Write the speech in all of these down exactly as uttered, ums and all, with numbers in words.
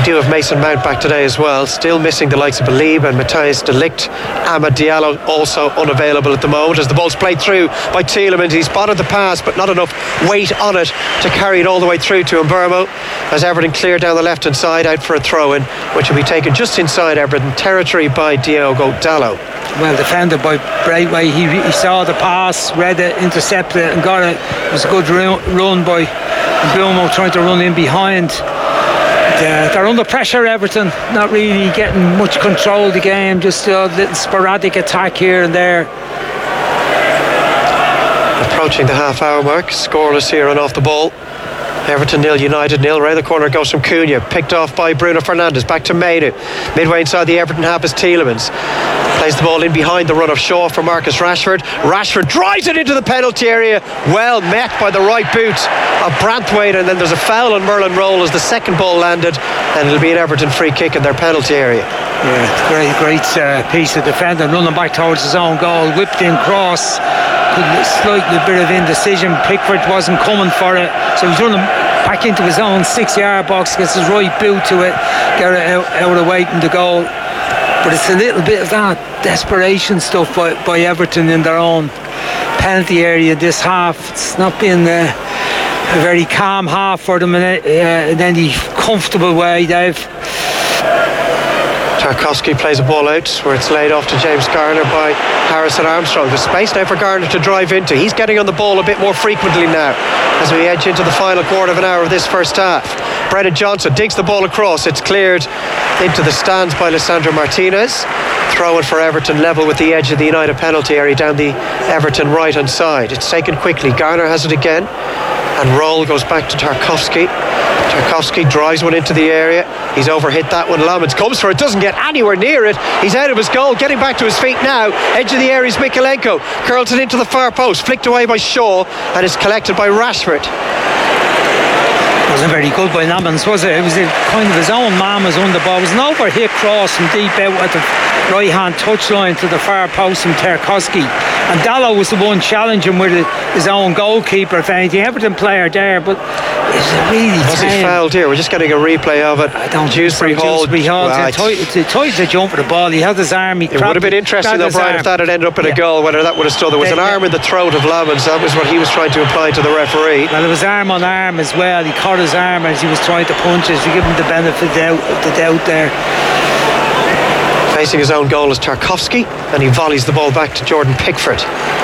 They do have Mason Mount back today as well, still missing the likes of Balib and Matthias de Ligt. Amad Diallo also unavailable at the moment as the ball's played through by Tielemans. He spotted the pass but not enough weight on it to carry it all the way through to Mbermo as Everton clear down the left hand side out for a throw in, which will be taken just inside Everton territory by Diogo Dalot. Well defended by Braithwaite. He, he saw the pass, read it, intercepted it and got it. It was a good run, run by Mbermo trying to run in behind. Uh, they're under pressure, Everton, not really getting much control of the game, just a little sporadic attack here and there. Approaching the half hour mark, scoreless here and off the ball. Everton nil, United nil. Round the corner goes from Cunha, picked off by Bruno Fernandes, back to Mainu. Midway inside the Everton half is Tielemans. Plays the ball in behind the run of Shaw for Marcus Rashford. Rashford drives it into the penalty area, well met by the right boot of Branthwaite, and then there's a foul on Merlin Roll as the second ball landed, and it'll be an Everton free kick in their penalty area. Yeah, great, great uh, piece of defending, running back towards his own goal, whipped in cross, slightly bit of indecision. Pickford wasn't coming for it, so he's running back into his own six yard box, gets his right boot to it, get it out, out of waiting the goal. But it's a little bit of that desperation stuff by, by Everton in their own penalty area this half. It's not been uh, a very calm half for them in, uh, in any comfortable way, Dave. Tarkowski plays a ball out where it's laid off to James Garner by Harrison Armstrong. There's space now for Garner to drive into. He's getting on the ball a bit more frequently now as we edge into the final quarter of an hour of this first half. Brennan Johnson digs the ball across. It's cleared into the stands by Lisandro Martinez. Throw in for Everton, level with the edge of the United penalty area down the Everton right hand side. It's taken quickly. Garner has it again, and Roll goes back to Tarkowski. Tarkowski drives one into the area. He's overhit that one. Lamans comes for it, doesn't get anywhere near it. He's out of his goal, getting back to his feet now. Edge of the area is Mikalenko. Curls it into the far post, flicked away by Shaw, and is collected by Rashford. Wasn't very good by Lamans, was it? It was a, kind of his own man was on the ball. It was an overhit cross from deep out at the right hand touchline to the far post from Tarkowski, and Dalot was the one challenging with his own goalkeeper. If anything, Everton player there, but it's really was he fouled here? We're just getting a replay of it. I don't Dewsbury Hall. Dewsbury Hall. He tried to jump for the ball. He had his arm. He it would have been interesting though, Brian, if that had ended up in yeah. a goal, whether that would have stood. There was the, an arm in the throat of Lamans. That was what he was trying to imply to the referee. Well, it was arm on arm as well. He caught his arm as he was trying to punch us. We give him the benefit of the doubt there. Facing his own goal is Tarkowski, and he volleys the ball back to Jordan Pickford.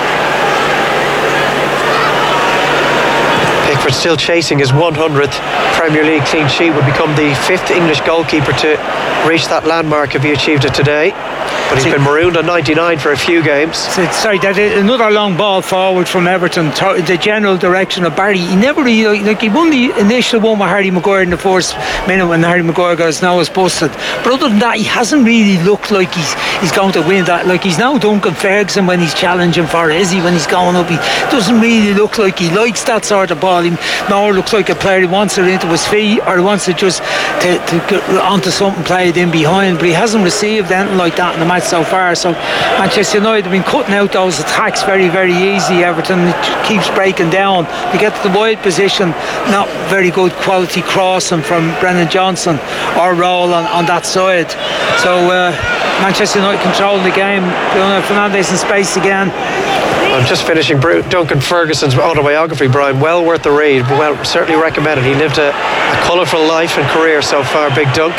Pickford still chasing his one hundredth Premier League clean sheet, would become the fifth English goalkeeper to reach that landmark if he achieved it today. But he's been marooned on ninety-nine for a few games. Sorry, that another long ball forward from Everton, the general direction of Barry. He never really, like, he won the initial one with Harry Maguire in the first minute when Harry Maguire got his nose busted. But other than that, he hasn't really looked like he's he's going to win that. Like, he's now Duncan Ferguson when he's challenging for it, is he? When he's going up, he doesn't really look like he likes that sort of ball. He more looks like a player who wants it into his feet, or he wants it just to, to get onto something played in behind. But he hasn't received anything like that in the match so far. So Manchester United have been cutting out those attacks very very easy. Everton keeps breaking down. They get to the wide position, not very good quality crossing from Brennan Johnson or Roll on, on that side. So uh, Manchester United controlling the game. Bruno Fernandes in space again. I'm just finishing Duncan Ferguson's autobiography, Brian. Well worth the read. Well, certainly recommended. He lived a, a colourful life and career so far, Big Dunk.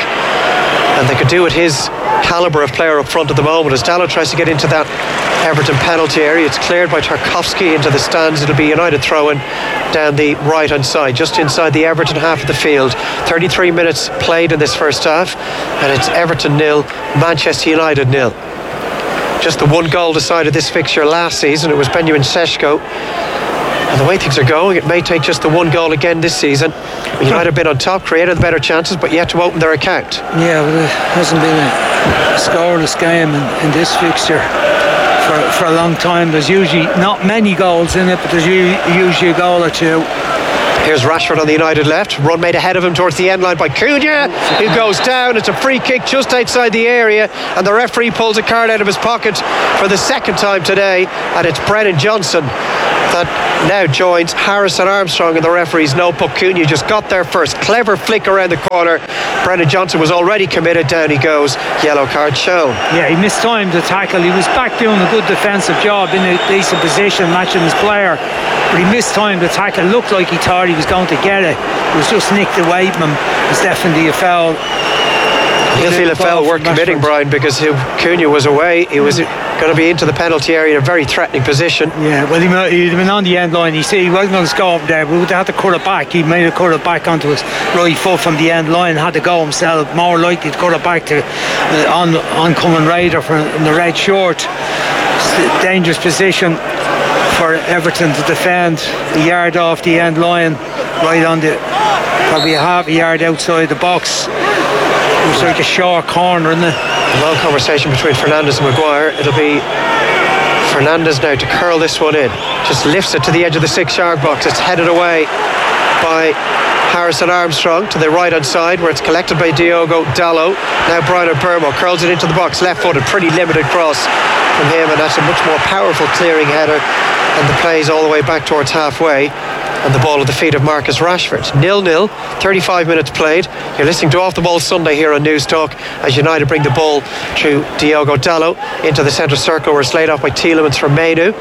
And they could do with his calibre of player up front at the moment as Dalot tries to get into that Everton penalty area. It's cleared by Tarkowski into the stands. It'll be United throwing down the right hand side, just inside the Everton half of the field. thirty-three minutes played in this first half, and it's Everton nil, Manchester United nil. Just the one goal decided this fixture last season. It was Benjamin Sesko. And the way things are going, it may take just the one goal again this season. United have been on top, created the better chances, but yet to open their account. Yeah, well, it hasn't been a scoreless game in, in this fixture for, for a long time. There's usually not many goals in it, but there's usually a goal or two. Here's Rashford on the United left. Run made ahead of him towards the end line by Cunha, who goes down. It's a free kick just outside the area, and the referee pulls a card out of his pocket for the second time today, and it's Brennan Johnson that now joins Harrison Armstrong and the referees. No puck. Cunha just got there first. Clever flick around the corner. Brendan Johnson was already committed. Down he goes. Yellow card shown. Yeah, he mistimed the tackle. He was back doing a good defensive job in a decent position, matching his player, but he mistimed the tackle. Looked like he thought he was going to get it. It was just nicked away from him. It's definitely a foul. He'll feel a foul worth committing, Brian, because Cunha was away. He was going to be into the penalty area in a very threatening position. Yeah, well, he, he'd been on the end line. He said he wasn't going to score up there, but he would have to cut it back. He made it cut it back onto his right foot from the end line, had to go himself. More likely to cut it back to uh, on oncoming Raider from the red short. It's a dangerous position for Everton to defend. A yard off the end line, right on the, probably a half a yard outside the box. It was like a short corner, isn't it? A long conversation between Fernandez and Maguire. It'll be Fernandez now to curl this one in. Just lifts it to the edge of the six-yard box. It's headed away by Harrison Armstrong to the right-hand side, where it's collected by Diogo Dalot. Now Brian Burmo curls it into the box, left-footed, pretty limited cross from him, and that's a much more powerful clearing header, and the plays all the way back towards halfway. And the ball at the feet of Marcus Rashford. nil nil, thirty-five minutes played. You're listening to Off the Ball Sunday here on News Talk as United bring the ball through Diogo Dalot into the centre circle, where it's laid off by Tielemans for Mainoo.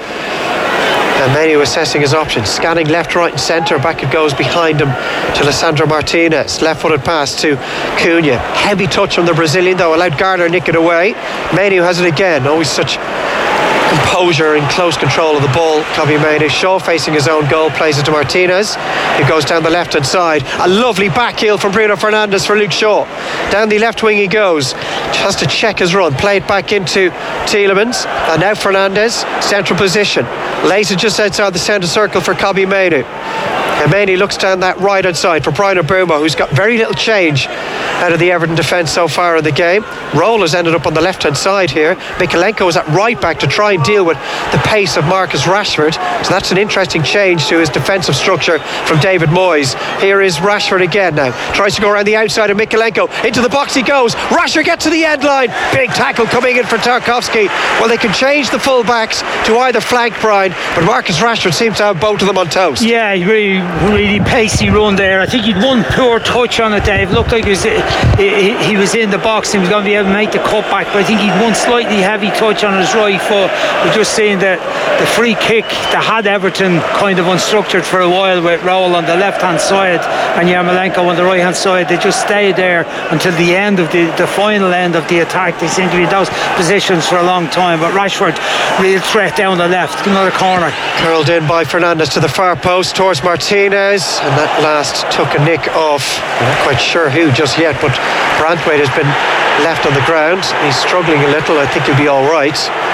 And Mainoo assessing his options, scanning left, right and centre. Back it goes behind him to Lissandro Martinez. Left-footed pass to Cunha. Heavy touch from the Brazilian, though, allowed Gardner nick it away. Mainoo has it again. Always such composure and close control of the ball. Kobbie Mainoo. Shaw facing his own goal, plays it to Martinez, who goes down the left hand side. A lovely back heel from Bruno Fernandes for Luke Shaw. Down the left wing he goes, has to check his run, play it back into Tielemans, and now Fernandes, central position, lays it just outside the centre circle for Kobbie Mainoo. And Mainoo looks down that right hand side for Brian Burmo, who's got very little change out of the Everton defence so far in the game. Roll has ended up on the left hand side here. Mikalenko is at right back to try and deal with the pace of Marcus Rashford, so that's an interesting change to his defensive structure from David Moyes. Here is Rashford again now, tries to go around the outside of Mikalenko, into the box he goes. Rashford gets to the end line, big tackle coming in for Tarkowski. Well, they can change the full backs to either flank, Brian, but Marcus Rashford seems to have both of them on toast. Yeah, he really, really pacey run there. I think he'd one poor touch on it, Dave. Looked like he was, he, he was in the box and he was going to be able to make the cut back, but I think he'd one slightly heavy touch on his right foot. We're just seeing that the free kick that had Everton kind of unstructured for a while, with Raul on the left hand side and Yarmolenko on the right hand side. They just stayed there until the end of the, the final end of the attack. They seem to be in those positions for a long time, but Rashford, real threat down the left. Another corner curled in by Fernandes to the far post towards Martinez, and that last took a nick off, I'm not quite sure who just yet, but Branthwaite has been left on the ground. He's struggling a little. I think he'll be all right.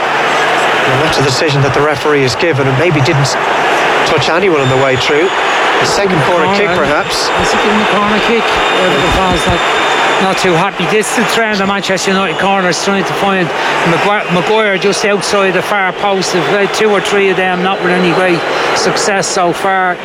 And that's a decision that the referee has given, and maybe didn't touch anyone on the way through. The second corner, corner kick, perhaps. Is he giving the corner kick? Yeah, but the fans not, not too happy. This is the trend of Manchester United corners, trying to find Maguire, Maguire just outside the far post. They've played two or three of them, not with any great success so far.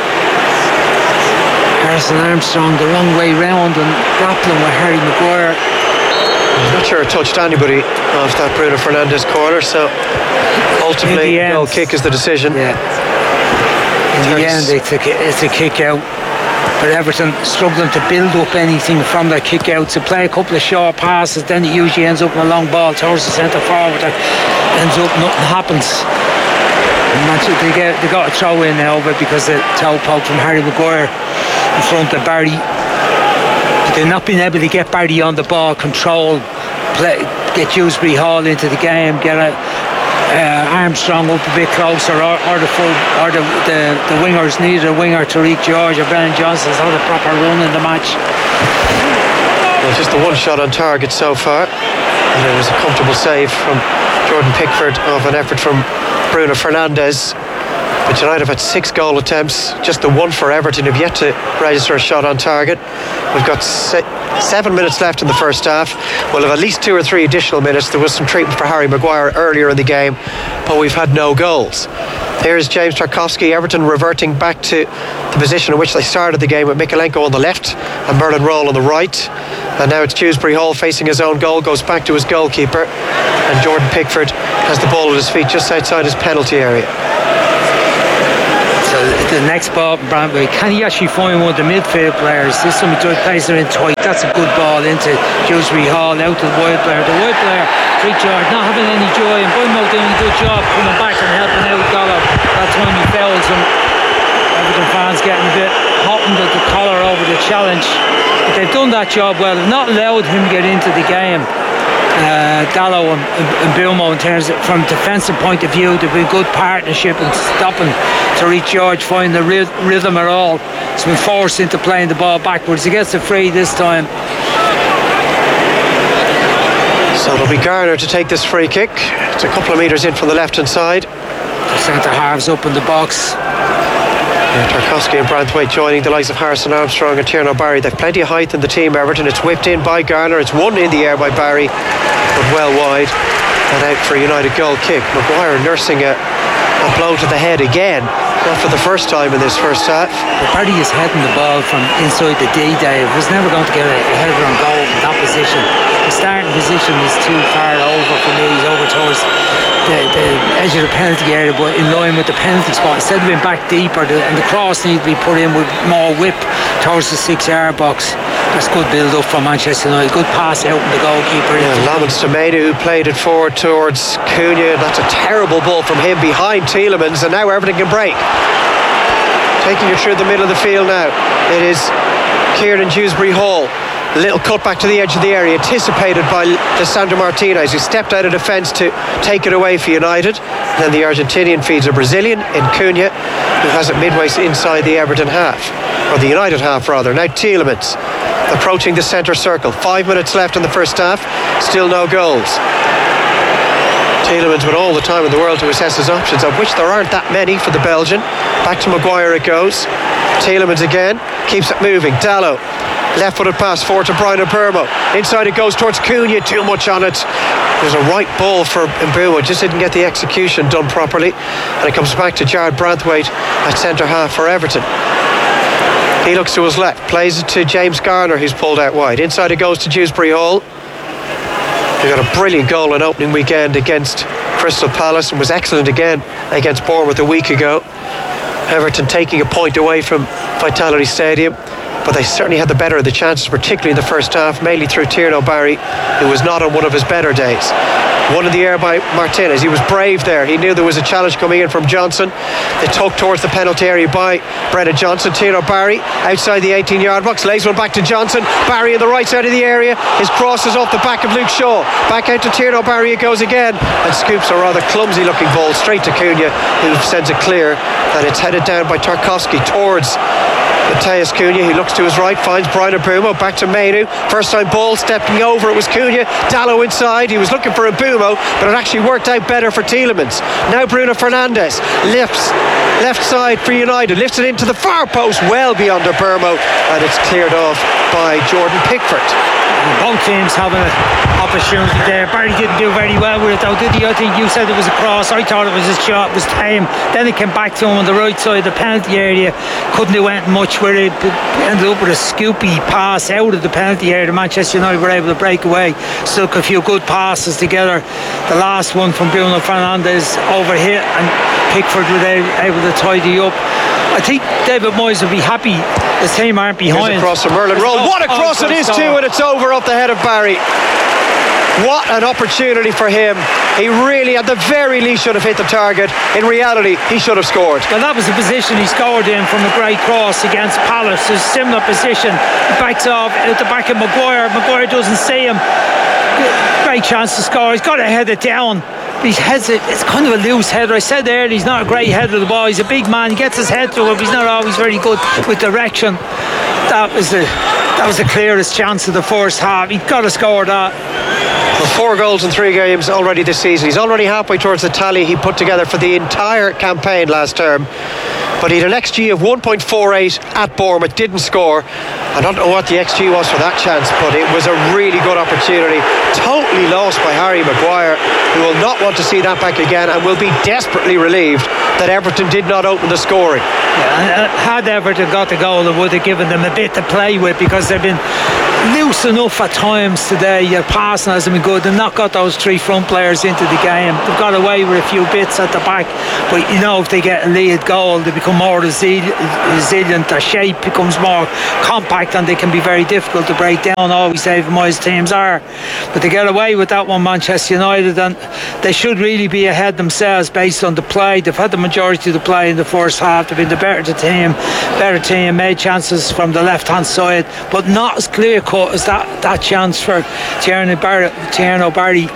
Harrison Armstrong the wrong way round and grappling with Harry Maguire. I'm not sure it touched anybody off that Bruno Fernandes corner, so ultimately no kick is the decision. Yeah. In the end it's a, it's a kick out, but Everton struggling to build up anything from their kick out. To play a couple of short passes, then it usually ends up in a long ball towards the centre forward that ends up nothing happens. They, get, they got a throw in now, but because the toe poke from Harry Maguire in front of Barry. They're not being able to get Barry on the ball, control, play, get Dewsbury Hall into the game, get a, uh, Armstrong up a bit closer, or, or the full, or the, the, the wingers needed a winger. Tariq George or Brennan Johnson's had a proper run in the match. Well, just the one shot on target so far, and it was a comfortable save from Jordan Pickford off an effort from Bruno Fernandes. But United have had six goal attempts, just the one for Everton have yet to register a shot on target. We've got se- seven minutes left in the first half. We'll have at least two or three additional minutes. There was some treatment for Harry Maguire earlier in the game, but we've had no goals. Here's James Tarkowski. Everton reverting back to the position in which they started the game, with Mikalenko on the left and Merlin Roll on the right. And now it's Dewsbury Hall facing his own goal, goes back to his goalkeeper, and Jordan Pickford has the ball at his feet just outside his penalty area. the next ball from Brantwaite. Can he actually find one of the midfield players? This time he plays it in tight. That's a good ball into Dewsbury Hall, out to the wide player. The wide player, Treat George, not having any joy, and Boymo doing a good job coming back and helping out Gallo. That time he fouls him. Everton fans getting a bit hot under the collar over the challenge. But they've done that job well. They've not allowed him to get into the game. Uh, Dallow and, and Bilmo, in terms of, from a defensive point of view, they've been good partnership and stopping Treat George find the ry- rhythm at all. He's been forced into playing the ball backwards. He gets it free this time. So it'll be Garner to take this free kick. It's a couple of metres in from the left hand side. The centre halves up in the box. Yeah, Tarkowski and Brantwaite joining the likes of Harrison Armstrong and Tierno Barry. They've plenty of height in the team, Everton. It's whipped in by Garner. It's won in the air by Barry, but well wide and out for a United goal kick. Maguire nursing a, a blow to the head again, not for the first time in this first half. But Barry is heading the ball from inside the D, Dave. Was never going to get a header on goal in that position. The starting position is too far over for me. He's over towards the, the edge of the penalty area, but in line with the penalty spot. Instead of being back deeper, the, and the cross needs to be put in with more whip towards the six-yard box. That's good build-up from Manchester United. Good pass out from the goalkeeper. Yeah, Lamons to Mainu, who played it forward towards Cunha. That's a terrible ball from him behind Tielemans, and now Everton can break. Taking it through the middle of the field now. It is Kieran Dewsbury Hall. A little cut back to the edge of the area, anticipated by Lisandro Martinez, who stepped out of defence to take it away for United. And then the Argentinian feeds a Brazilian in Cunha, who has it midway inside the Everton half, or the United half rather. Now Tielemans approaching the centre circle. Five minutes left in the first half, still no goals. Tielemans with all the time in the world to assess his options, of which there aren't that many for the Belgian. Back to Maguire it goes. Tielemans again, keeps it moving. Dallow, left-footed pass forward to Brian Mbeumo. Inside it goes towards Cunha, too much on it. There's a right ball for Mbeumo, just didn't get the execution done properly. And it comes back to Jared Brantwaite at centre half for Everton. He looks to his left, plays it to James Garner, who's pulled out wide. Inside it goes to Dewsbury Hall. He got a brilliant goal on opening weekend against Crystal Palace and was excellent again against Bournemouth a week ago. Everton taking a point away from Vitality Stadium, but they certainly had the better of the chances, particularly in the first half, mainly through Tierno Barry, who was not on one of his better days. One in the air by Martinez. He was brave there. He knew there was a challenge coming in from Johnson. They tucked towards the penalty area by Brennan Johnson. Tierno Barry outside the eighteen-yard box, lays one back to Johnson. Barry on the right side of the area. His cross is off the back of Luke Shaw. Back out to Tierno Barry it goes again, and scoops a rather clumsy-looking ball straight to Cunha, who sends it clear, and it's headed down by Tarkowski towards Matheus Cunha. He looks to his right, finds Brian Mbeumo, back to Mainu. First time ball, stepping over, it was Cunha. Dallow inside, he was looking for Mbeumo, but it actually worked out better for Tielemans. Now Bruno Fernandes lifts left side for United, lifts it into the far post, well beyond Mbeumo, and it's cleared off by Jordan Pickford. Both teams having an opportunity there. Barry didn't do very well with it though, did he? I think you said it was a cross. I thought it was his shot, it was tame. Then it came back to him on the right side of the penalty area. Couldn't do anything much with it. Ended up with a scoopy pass out of the penalty area. Manchester United were able to break away. Stuck a few good passes together. The last one from Bruno Fernandes overhit, and Pickford was able to tidy up. I think David Moyes will be happy his team aren't behind. Here's a cross from Merlin Roll. What a cross it is too, and it's over off the head of Barry. What an opportunity for him. He really, at the very least, should have hit the target. In reality, he should have scored. Well, that was the position he scored in from a great cross against Palace. It's a similar position. He backs off at the back of Maguire. Maguire doesn't see him. Great chance to score. He's got to head it down. His head's a, it's kind of a loose header. I said earlier he's not a great header of the ball. He's a big man. He gets his head to it, but he's not always very good with direction. That was the that was the clearest chance of the first half. He's got to score that. Well, four goals in three games already this season. He's already halfway towards the tally he put together for the entire campaign last term. But he had an X G of one point four eight at Bournemouth, didn't score. I don't know what the X G was for that chance, but it was a really good opportunity. Totally lost by Harry Maguire, who will not want to see that back again and will be desperately relieved that Everton did not open the scoring. Yeah, had Everton got the goal, it would have given them a bit to play with, because they've been loose enough at times today. Your passing hasn't been good. They've not got those three front players into the game. They've got away with a few bits at the back, but you know, if they get a lead goal, they become more resi- resilient. Their shape becomes more compact and they can be very difficult to break down. Always David teams are, but they get away with that one, Manchester United, and they should really be ahead themselves based on the play. They've had the majority of the play in the first half. They've been the better team, better team, made chances from the left hand side, but not as clear cut as that, that chance for Tierno Barry. Tierno Barry.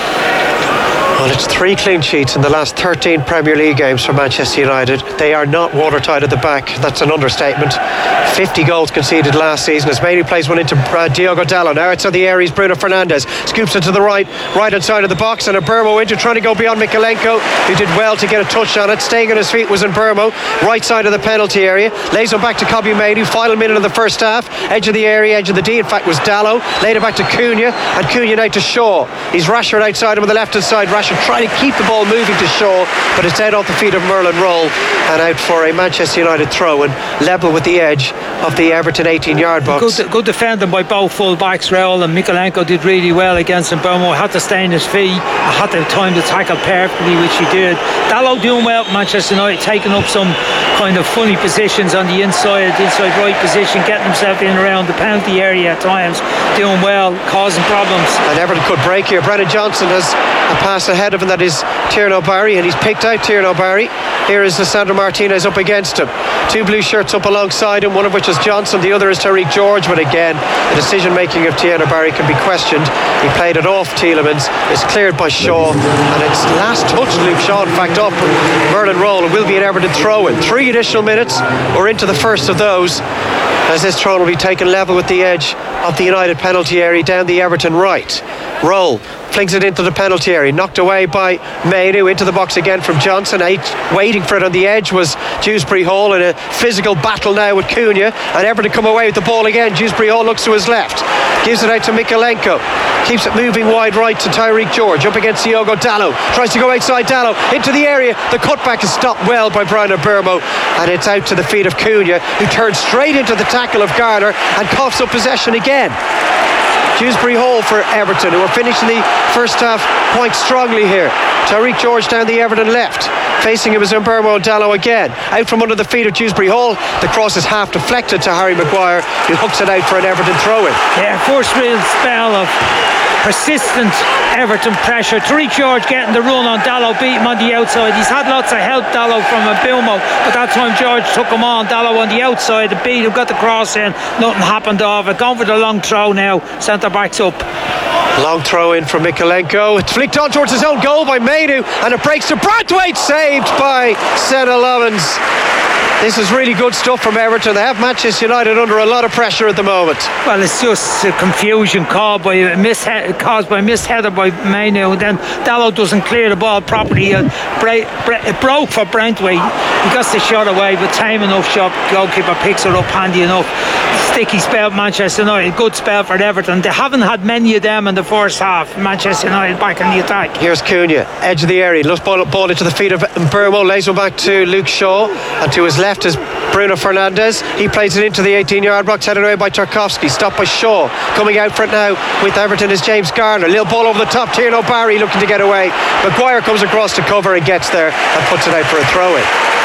Well, it's three clean sheets in the last thirteen Premier League games for Manchester United. They are not watertight at the back. That's an understatement. fifty goals conceded last season as Mainu plays one into uh, Diogo Dalot. Now it's on the areas. Bruno Fernandes scoops it to the right, right hand side of the box, and a Mbeumo into trying to go beyond Mykolenko, who did well to get a touch on it. Staying on his feet was Mbeumo, right side of the penalty area. Lays it back to Kobbie Mainu. Final minute of the first half. Edge of the area, edge of the D. In fact, was Dalot. Laid it back to Cunha, and Cunha now to Shaw. He's Rashford outside him on the left hand side. Rashford trying to keep the ball moving to Shaw, but it's out off the feet of Merlin Roll and out for a Manchester United throw and level with the edge of the Everton eighteen yard box. Good, good defending by both full backs. Raul and Mykolenko did really well against Mbeumo. Had to stay on his feet, had the time to tackle perfectly, which he did. Dalot doing well at Manchester United, taking up some kind of funny positions on the inside, inside right position, getting himself in around the penalty area at times, doing well, causing problems. And Everton could break here. Brennan Johnson has a pass ahead of him, that is Tierno Barry, and he's picked out Tierno Barry. Here is Lisandro Martinez up against him. Two blue shirts up alongside him, one of which is Johnson, the other is Tariq George, but again, the decision making of Tierno Barry can be questioned. He played it off Tielemans, it's cleared by Shaw, and it's last touch Luke Shaw, in fact, off Merlin Roll, and will be an Everton throw-in. Three additional minutes, we're into the first of those, as this throw will be taken level with the edge of the United penalty area down the Everton right. Roll flings it into the penalty area, knocked away by Mainu, into the box again from Johnson. Eight, waiting for it on the edge was Dewsbury Hall in a physical battle now with Cunha, and Everton come away with the ball again. Dewsbury Hall looks to his left, gives it out to Mykolenko, keeps it moving wide right to Tariq George, up against Diogo Dalot, tries to go outside Dalot, into the area, the cutback is stopped well by Brian Mbeumo, and it's out to the feet of Cunha, who turns straight into the tackle of Garner and coughs up possession again. Dewsbury Hall for Everton, who are finishing the first half quite strongly here. Tariq George down the Everton left, facing him is Mbeumo and Dalot again, out from under the feet of Dewsbury Hall. The cross is half deflected to Harry Maguire, who hooks it out for an Everton throw-in. Yeah, first real spell of persistent Everton pressure. Tariq George getting the run on Dalot, beat him on the outside. He's had lots of help, Dalot, from Mbeumo, but that time George took him on. Dalot on the outside, the beat him, got the cross in, nothing happened of it. Gone for the long throw now, centre backs up. Long throw in from Mykolenko. It's flicked on towards his own goal by Mainu, and it breaks to Braithwaite, saved by Senna Lovins. This is really good stuff from Everton. They have Manchester United under a lot of pressure at the moment. Well, it's just a confusion caused by a mishead, caused by a misheader by Mainu. Then Dalot doesn't clear the ball properly. Uh, Bra- Bra- it broke for Braithwaite. He got the shot away, but time enough shot. Goalkeeper picks it up handy enough. Sticky spell Manchester United. Good spell for Everton. They haven't had many of them in the first half. Manchester United back in the attack. Here's Cunha, edge of the area. Looks ball, ball into the feet of Mbeumo. Lays one back to Luke Shaw, and to his left is Bruno Fernandes. He plays it into the eighteen yard box, headed away by Tarkowski, stopped by Shaw. Coming out for it now with Everton is James Garner. Little ball over the top, Tierno Barry looking to get away. Maguire comes across to cover and gets there and puts it out for a throw-in.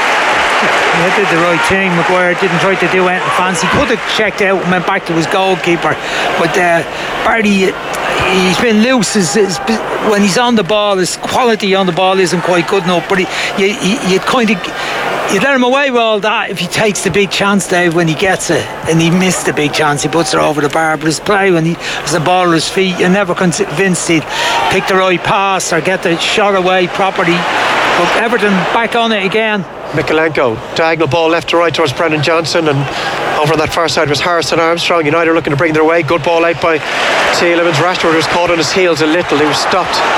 He did the right thing. Maguire didn't try to do anything fancy. Could have checked out and went back to his goalkeeper, but uh, Barty, he's been loose. His, his, when he's on the ball, his quality on the ball isn't quite good enough, but he, you, you kind of you'd let him away with all that if he takes the big chance, Dave, when he gets it, and he missed the big chance. He puts it over the bar, but his play when he has the ball at his feet, you're never convinced he'd pick the right pass or get the shot away properly. But Everton back on it again. Mykolenko, diagonal ball left to right towards Brennan Johnson, and over on that far side was Harrison Armstrong. United looking to bring their way. Good ball out by Tielemans. Rashford was caught on his heels a little. He was stopped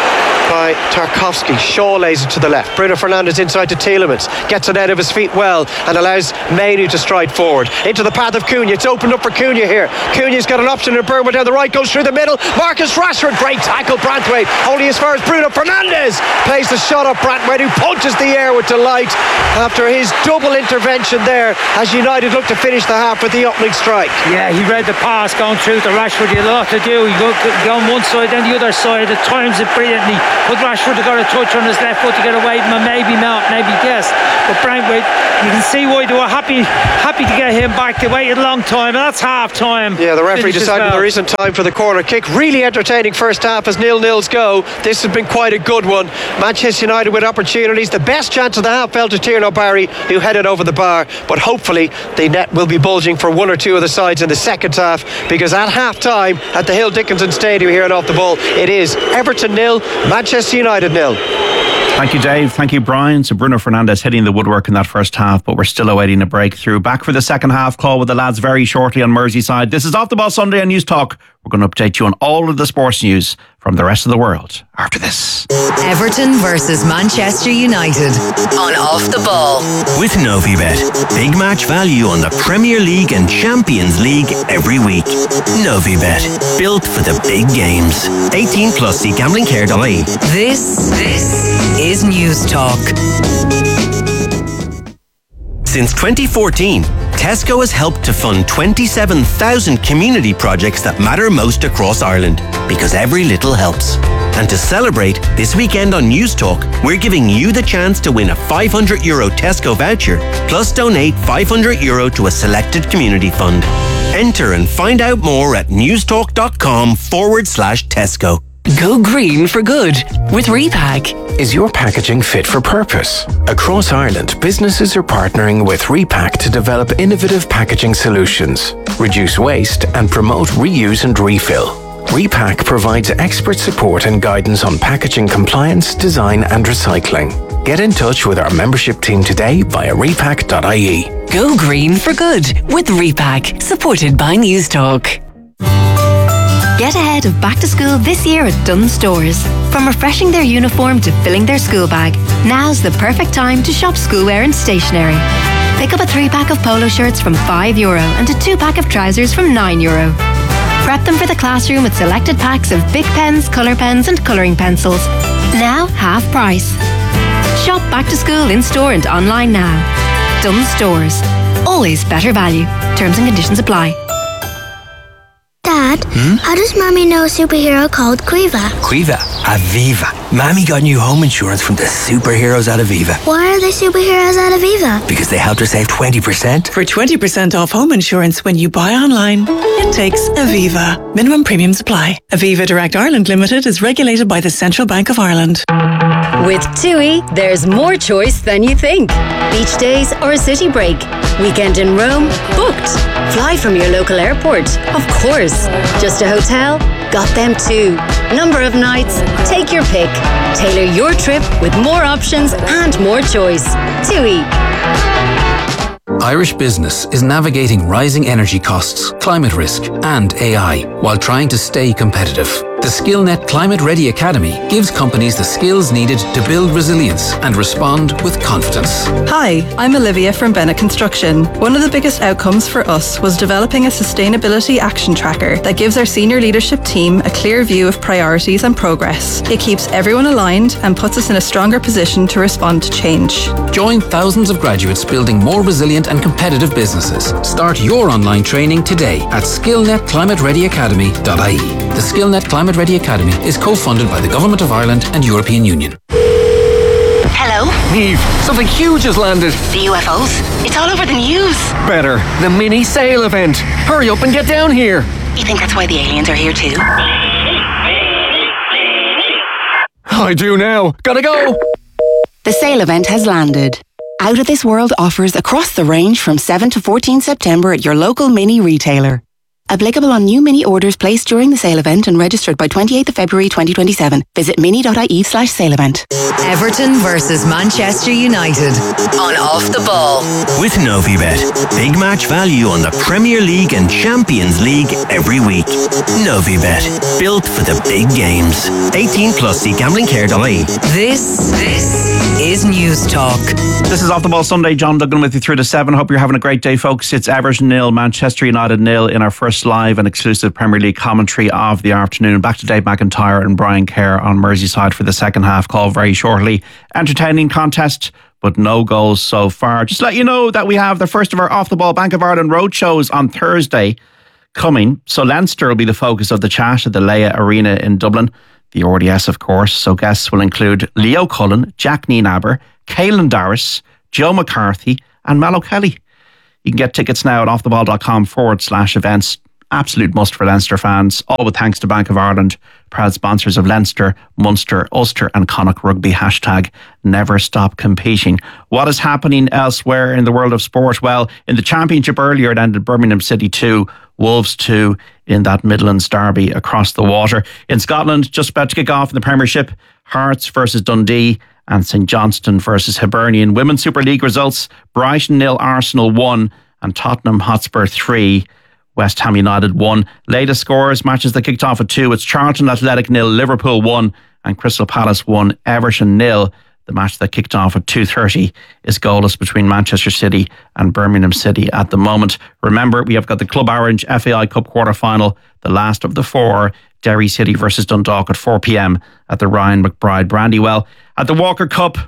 by Tarkovsky. Shaw lays it to the left. Bruno Fernandes inside to Tielemans. Gets it out of his feet well and allows Mainu to stride forward. Into the path of Cunha. It's opened up for Cunha here. Cunha's got an option to Burma down the right. Goes through the middle. Marcus Rashford. Great tackle. Branthwaite. Only as far as Bruno Fernandes. Plays the shot up Branthwaite, who punches the air with delight after his double intervention there as United look to finish the half with the opening strike. Yeah, he read the pass going through to Rashford. He had a lot to do. He go, go on one side, then the other side. At times it brilliantly. But Rashford have got a touch on his left foot to get away from him. Maybe not, maybe yes. But Branthwaite, you can see why they were happy happy to get him back. They waited a long time, and that's half time. Yeah, the referee Finishes decided well. there isn't time for the corner kick. Really entertaining first half as nil-nils go. This has been quite a good one. Manchester United with opportunities. The best chance of the half fell to Tierno Barry, who headed over the bar. But hopefully the net will be bulging for one or two of the sides in the second half, because at half time at the Hill Dickinson Stadium here in Off the Ball, it is Everton nil, Manchester United nil. Thank you, Dave. Thank you, Brian. So Bruno Fernandes hitting the woodwork in that first half, but we're still awaiting a breakthrough. Back for the second half call with the lads very shortly on Merseyside. This is Off the Ball Sunday on News Talk. We're going to update you on all of the sports news from the rest of the world after this. Everton versus Manchester United on Off the Ball. With Novibet. Big match value on the Premier League and Champions League every week. Novibet. Built for the big games. eighteen plus, see gambling care dot I E. This, this is News Talk. Since twenty fourteen, Tesco has helped to fund twenty-seven thousand community projects that matter most across Ireland, because every little helps. And to celebrate, this weekend on News Talk, we're giving you the chance to win a five hundred euro Tesco voucher, plus donate five hundred euro to a selected community fund. Enter and find out more at newstalk.com forward slash Tesco. Go green for good with Repack. Is your packaging fit for purpose? Across Ireland, businesses are partnering with Repack to develop innovative packaging solutions, reduce waste, and promote reuse and refill. Repack provides expert support and guidance on packaging compliance, design, and recycling. Get in touch with our membership team today via repack dot I E. Go green for good with Repack, supported by News Talk. Get ahead of back to school this year at Dunnes Stores. From refreshing their uniform to filling their school bag, now's the perfect time to shop schoolwear and stationery. Pick up a three-pack of polo shirts from five euro and a two-pack of trousers from nine euro. Prep them for the classroom with selected packs of big pens, colour pens and colouring pencils. Now half price. Shop back to school in-store and online now. Dunnes Stores. Always better value. Terms and conditions apply. Dad, hmm? How does Mommy know a superhero called Quiva? Quiva? Aviva. Mommy got new home insurance from the superheroes at Aviva. Why are they superheroes at Aviva? Because they helped her save twenty percent. For twenty percent off home insurance when you buy online, it takes Aviva. Minimum premiums apply. Aviva Direct Ireland Limited is regulated by the Central Bank of Ireland. With TUI, there's more choice than you think. Beach days or a city break. Weekend in Rome? Booked. Fly from your local airport? Of course. Just a hotel? Got them too. Number of nights? Take your pick. Tailor your trip with more options and more choice. TUI. Irish business is navigating rising energy costs, climate risk, and A I while trying to stay competitive. The SkillNet Climate Ready Academy gives companies the skills needed to build resilience and respond with confidence. Hi, I'm Olivia from Bennett Construction. One of the biggest outcomes for us was developing a sustainability action tracker that gives our senior leadership team a clear view of priorities and progress. It keeps everyone aligned and puts us in a stronger position to respond to change. Join thousands of graduates building more resilient and competitive businesses. Start your online training today at skill net climate ready academy dot I E. The SkillNet Climate Ready Academy is co-funded by the Government of Ireland and European Union. Hello? Niamh, something huge has landed. The U F Os? It's all over the news. Better, the mini sail event. Hurry up and get down here. You think that's why the aliens are here too? I do now. Gotta go. The sail event has landed. Out of This World offers across the range from seventh to fourteenth September at your local mini retailer. Applicable on new Mini orders placed during the sale event and registered by twenty-eighth of February twenty twenty-seven. Visit mini.ie slash sale event. Everton versus Manchester United on Off the Ball. With Novibet. Big match value on the Premier League and Champions League every week. Novibet. Built for the big games. eighteen plus. See gambling care dot I E. This, this is News Talk. This is Off the Ball Sunday. John Duggan with you through to seven. Hope you're having a great day, folks. It's Everton nil, Manchester United nil in our first live and exclusive Premier League commentary of the afternoon. Back to Dave McIntyre and Brian Kerr on Merseyside for the second half call very shortly. Entertaining contest, but no goals so far. Just let you know that we have the first of our Off the Ball Bank of Ireland road shows on Thursday coming. So Leinster will be the focus of the chat at the Leia Arena in Dublin. The R D S, of course. So guests will include Leo Cullen, Jack Nienaber, Caelan Darris, Joe McCarthy and Mal O'Kelly. You can get tickets now at offtheball.com forward slash events. Absolute must for Leinster fans. All with thanks to Bank of Ireland, proud sponsors of Leinster, Munster, Ulster and Connacht Rugby. Hashtag never stop competing. What is happening elsewhere in the world of sport? Well, in the Championship earlier, it ended Birmingham City two, Wolves two in that Midlands derby across the water. In Scotland, just about to kick off in the Premiership, Hearts versus Dundee and St Johnstone versus Hibernian. Women's Super League results: Brighton nil, Arsenal one and Tottenham Hotspur three. West Ham United one. Latest scores, matches that kicked off at two. It's Charlton Athletic nil, Liverpool one and Crystal Palace one, Everton nil. The match that kicked off at two thirty is goalless between Manchester City and Birmingham City at the moment. Remember, we have got the Club Orange F A I Cup quarter-final, the last of the four. Derry City versus Dundalk at four p.m. at the Ryan McBride Brandywell. At the Walker Cup,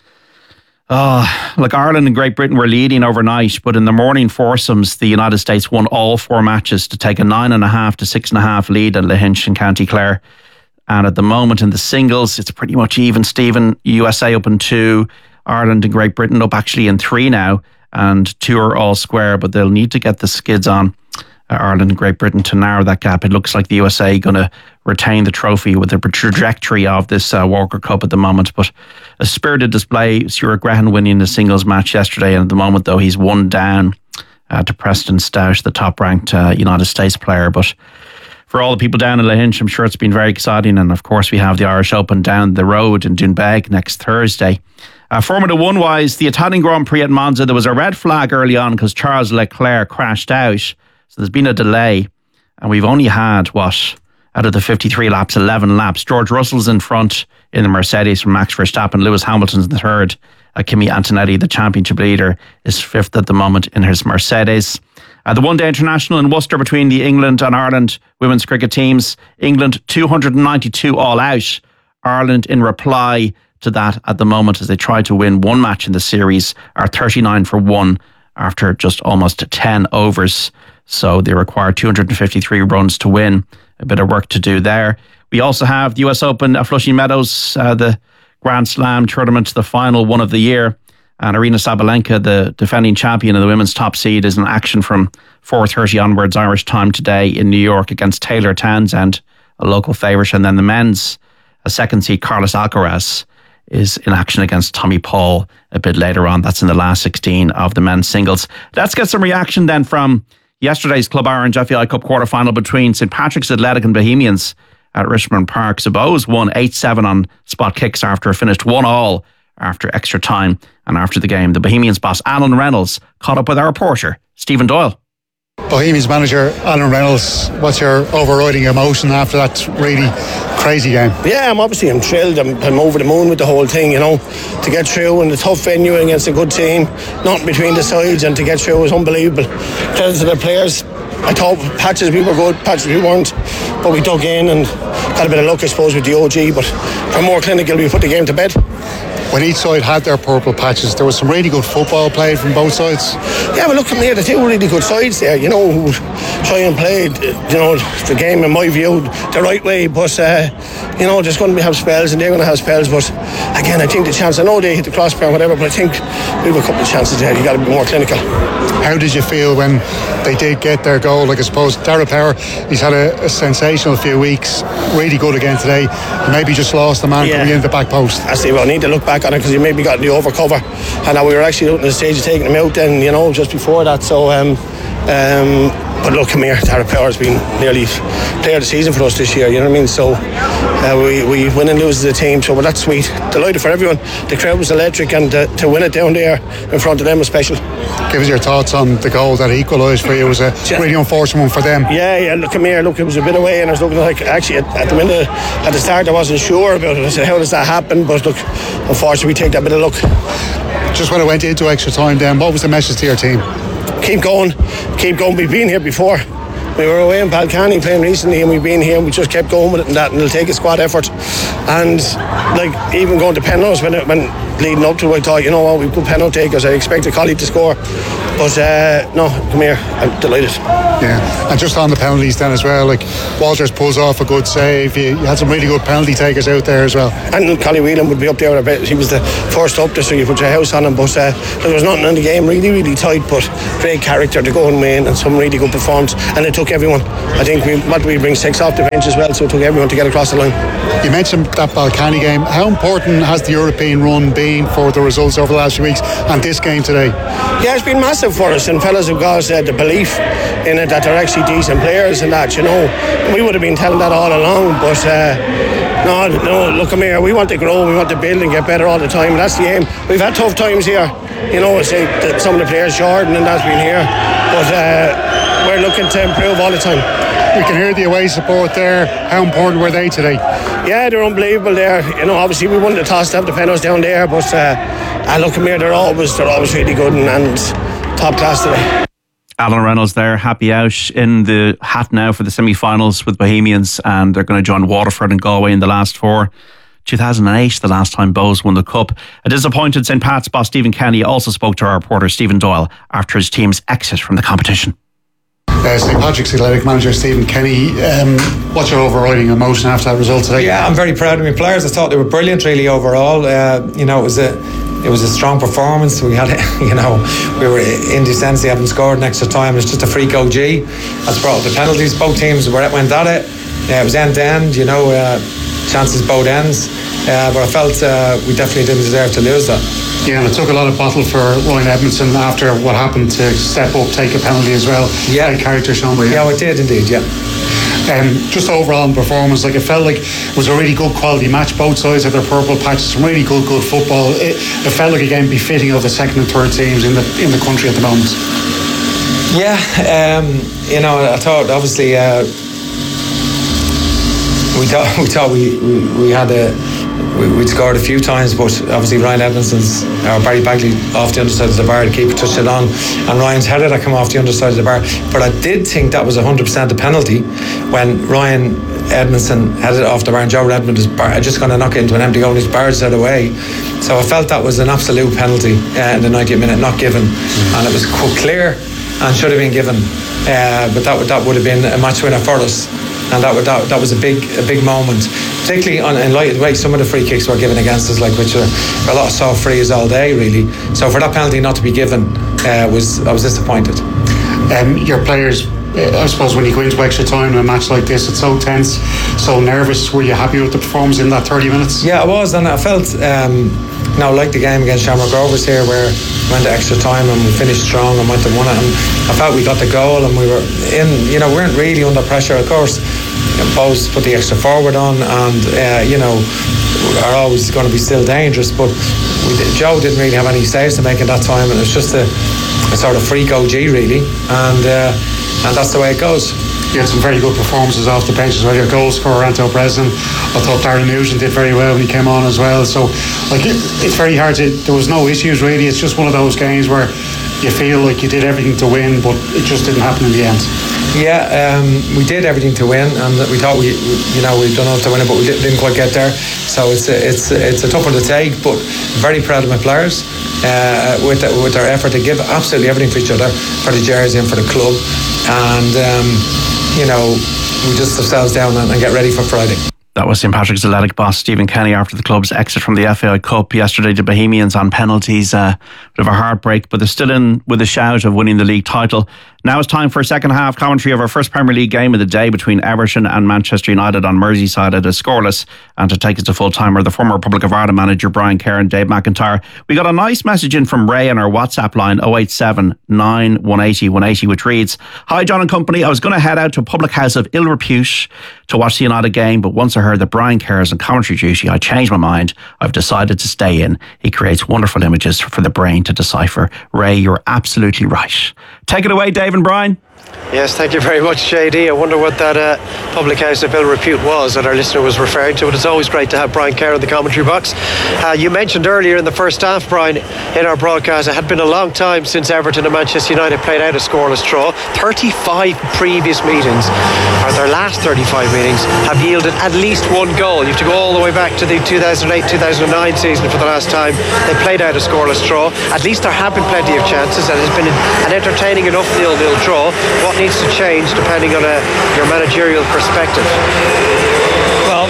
oh, look, Ireland and Great Britain were leading overnight, but in the morning foursomes, the United States won all four matches to take a nine and a half to six and a half lead at Lahinch in County Clare. And at the moment in the singles, it's pretty much even, Stephen. U S A up in two, Ireland and Great Britain up actually in three now, and two are all square, but they'll need to get the skids on. Uh, Ireland and Great Britain to narrow that gap. It looks like the U S A going to retain the trophy with the trajectory of this uh, Walker Cup at the moment. But a spirited display. Stuart Grehan winning the singles match yesterday, and at the moment though he's one down uh, to Preston Stout, the top ranked uh, United States player. But for all the people down in Lahinch, I'm sure it's been very exciting. And of course we have the Irish Open down the road in Doonbeg next Thursday. Uh, Formula One wise, the Italian Grand Prix at Monza, there was a red flag early on because Charles Leclerc crashed out. So there's been a delay, and we've only had, what, out of the fifty-three laps, eleven laps. George Russell's in front in the Mercedes from Max Verstappen. Lewis Hamilton's in the third. Uh, Kimi Antonelli, the championship leader, is fifth at the moment in his Mercedes. Uh, the one-day international in Worcester between the England and Ireland women's cricket teams. England two hundred ninety-two all out. Ireland in reply to that at the moment as they try to win one match in the series are thirty-nine for one after just almost ten overs. So they require two hundred fifty-three runs to win. A bit of work to do there. We also have the U S Open at Flushing Meadows, uh, the Grand Slam tournament, the final one of the year. And Arina Sabalenka, the defending champion and the women's top seed, is in action from four thirty onwards Irish time today in New York against Taylor Townsend, a local favourite. And then the men's, a second seed, Carlos Alcaraz, is in action against Tommy Paul a bit later on. That's in the last sixteen of the men's singles. Let's get some reaction then from yesterday's Club Orange F A I Cup quarter-final between St Patrick's Athletic and Bohemians at Richmond Park. Sabos won eight seven on spot kicks after it finished one all after extra time. And after the game, the Bohemians boss Alan Reynolds caught up with our reporter, Stephen Doyle. Bohemians manager Alan Reynolds, what's your overriding emotion after that really crazy game? Yeah, I'm obviously I'm thrilled. I'm, I'm over the moon with the whole thing, you know. To get through in a tough venue against a good team, not between the sides, and to get through was unbelievable. Credit to the players. I thought patches we were good, patches we weren't, but we dug in and got a bit of luck, I suppose, with the O G. But for more clinical, we put the game to bed. When each side had their purple patches, there was some really good football played from both sides. Yeah, but look at me, the two really good sides there, you know, who try and play, you know, the game, in my view, the right way. But, uh, you know, there's going to have spells and they're going to have spells. But, again, I think the chance, I know they hit the crossbar and whatever, but I think we have a couple of chances there. You got to be more clinical. How did you feel when they did get their goal? Like, I suppose Darragh Power, he's had a, a sensational few weeks, really good again today. Maybe just lost the man yeah. coming in the back post. I see, well, I need to look back on it because he maybe got the overcover, and now we were actually looking at the stage of taking him out then, you know, just before that. So um, um, but look, come here, Tara Power's been nearly player of the season for us this year, you know what I mean? So uh, we, we win and lose as a team, so well, that's sweet. Delighted for everyone. The crowd was electric, and uh, to win it down there in front of them was special. Give us your thoughts on the goal that equalised for you. It was a really unfortunate one for them. Yeah, yeah, look, come here, look, it was a bit away, and I was looking like, actually, at, at the minute, at the start, I wasn't sure about it. I said, how does that happen? But look, unfortunately, we take that bit of luck. Just when it went into extra time then, what was the message to your team? Keep going, keep going. We've been here before. We were away in Balcani playing recently, and we've been here and we just kept going with it and that, and it'll take a squad effort. And like even going to penalties when it, when leading up to it, I thought, you know what, we've good penalty takers. I expected Collie to score, but uh, no, come here, I'm delighted. Yeah, and just on the penalties then as well, like Walters pulls off a good save. You, you had some really good penalty takers out there as well. And Collie Whelan would be up there a bit. He was the first up there, so you put your house on him. But uh, there was nothing in the game, really, really tight, but great character to go and win, and some really good performance. And it took everyone. I think we what we bring six off the bench as well, so it took everyone to get across the line. You mentioned that Balcani game. How important has the European run been for the results over the last few weeks and this game today? Yeah, it's been massive for us, and fellas have got uh, the belief in it that they're actually decent players and that, you know. We would have been telling that all along, but uh, no, no, look, come here, we want to grow, we want to build and get better all the time. That's the aim. We've had tough times here, you know, say that some of the players, Jordan and that's been here, but uh, we're looking to improve all the time. We can hear the away support there. How important were they today? Yeah, they're unbelievable there. You know, obviously we won the toss to have the penalties down there, but uh, uh, look, come here, they're always, they're always really good and, and top class today. Alan Reynolds there, happy out in the hat now for the semi-finals with Bohemians, and they're going to join Waterford and Galway in the last four. two thousand eight, the last time Bows won the Cup. A disappointed Saint Pat's boss Stephen Kenny also spoke to our reporter Stephen Doyle after his team's exit from the competition. Uh, Saint Patrick's athletic manager Stephen Kenny, um, what's your overriding emotion after that result today? Yeah, I'm very proud of my players. I thought they were brilliant really overall. Uh, you know, it was a it was a strong performance. We had, you know, we were in Decency, haven't scored an extra time. It's just a freak O G. That's brought up the penalties. Both teams went at it. Yeah, it was end to end, you know, uh, chances both ends. Uh, but I felt uh, we definitely didn't deserve to lose that. Yeah, and it took a lot of battle for Ryan Edmondson after what happened to step up, take a penalty as well. Yeah, character shown by you. Yeah, it did indeed. Yeah. Um, just overall in performance, like it felt like it was a really good quality match. Both sides had their purple patches, some really good, good football. It, it felt like a game befitting of the second and third teams in the in the country at the moment. Yeah, um, you know, I thought obviously uh, we thought we thought we we, we had a. We'd scored a few times, but obviously Ryan Edmondson's or Barry Bagley off the underside of the bar, the keeper touched it on, and Ryan's header that came off the underside of the bar. But I did think that was one hundred percent a penalty when Ryan Edmondson headed it off the bar and Joe Redmond was bar, just going to knock it into an empty goal and his barged it away. So I felt that was an absolute penalty uh, in the ninetieth minute, not given, mm. and it was clear and should have been given. Uh, but that would that would have been a match winner for us. And that, that that was a big a big moment, particularly on, in light of the way some of the free kicks were given against us, like which were a lot of soft frees all day, really. So for that penalty not to be given, uh, was I was disappointed. Um, your players, I suppose, when you go into extra time in a match like this, it's so tense, so nervous. Were you happy with the performance in that thirty minutes? Yeah, I was, and I felt, um, you know, like the game against Shamrock Rovers here, where we went to extra time and we finished strong and went to win it. And I felt we got the goal and we were in, you know, we weren't really under pressure. Of course, Bows put the extra forward on, and uh, you know, are always going to be still dangerous. But we, Joe didn't really have any saves to make at that time, and it was just a, a sort of freak O G, really, and uh, and that's the way it goes. You had some very good performances off the bench as well. Your goal scorer, Anto Breslin, I thought Darren Nugent did very well when he came on as well. So, like, it, it's very hard to. There was no issues really. It's just one of those games where you feel like you did everything to win, but it just didn't happen in the end. Yeah, um, we did everything to win, and we thought we, you know, we'd done enough to win it, but we didn't quite get there. So it's a, it's a, it's a tough one to take, but very proud of my players uh, with the, with their effort to give absolutely everything for each other, for the jersey and for the club, and um, you know, we just ourselves down and, and get ready for Friday. That was Saint Patrick's athletic boss Stephen Kenny after the club's exit from the F A I Cup yesterday. The Bohemians on penalties, uh, bit of a heartbreak, but they're still in with a shout of winning the league title. Now it's time for a second half commentary of our first Premier League game of the day between Everton and Manchester United on Merseyside. It is scoreless, and to take us to full timer, the former Republic of Ireland manager Brian Kerr and Dave McIntyre. We got a nice message in from Ray on our WhatsApp line oh eight seven, nine one eight oh, one eight oh, which reads, "Hi John and company, I was going to head out to a public house of ill repute to watch the United game, but once I heard that Brian Kerr is on commentary duty, I changed my mind. I've decided to stay in. He creates wonderful images for the brain to decipher." Ray, you're absolutely right. Take it away, Dave and Brian. Yes, thank you very much, J D. I wonder what that uh, public house of ill repute was that our listener was referring to. But it's always great to have Brian Kerr in the commentary box. Uh, you mentioned earlier in the first half, Brian, in our broadcast, it had been a long time since Everton and Manchester United played out a scoreless draw. thirty-five previous meetings, or their last thirty-five meetings, have yielded at least one goal. You have to go all the way back to the two thousand eight two thousand nine season for the last time they played out a scoreless draw. At least there have been plenty of chances, and it's been an entertaining enough nil-nil draw. What needs to change depending on a, your managerial perspective? Well,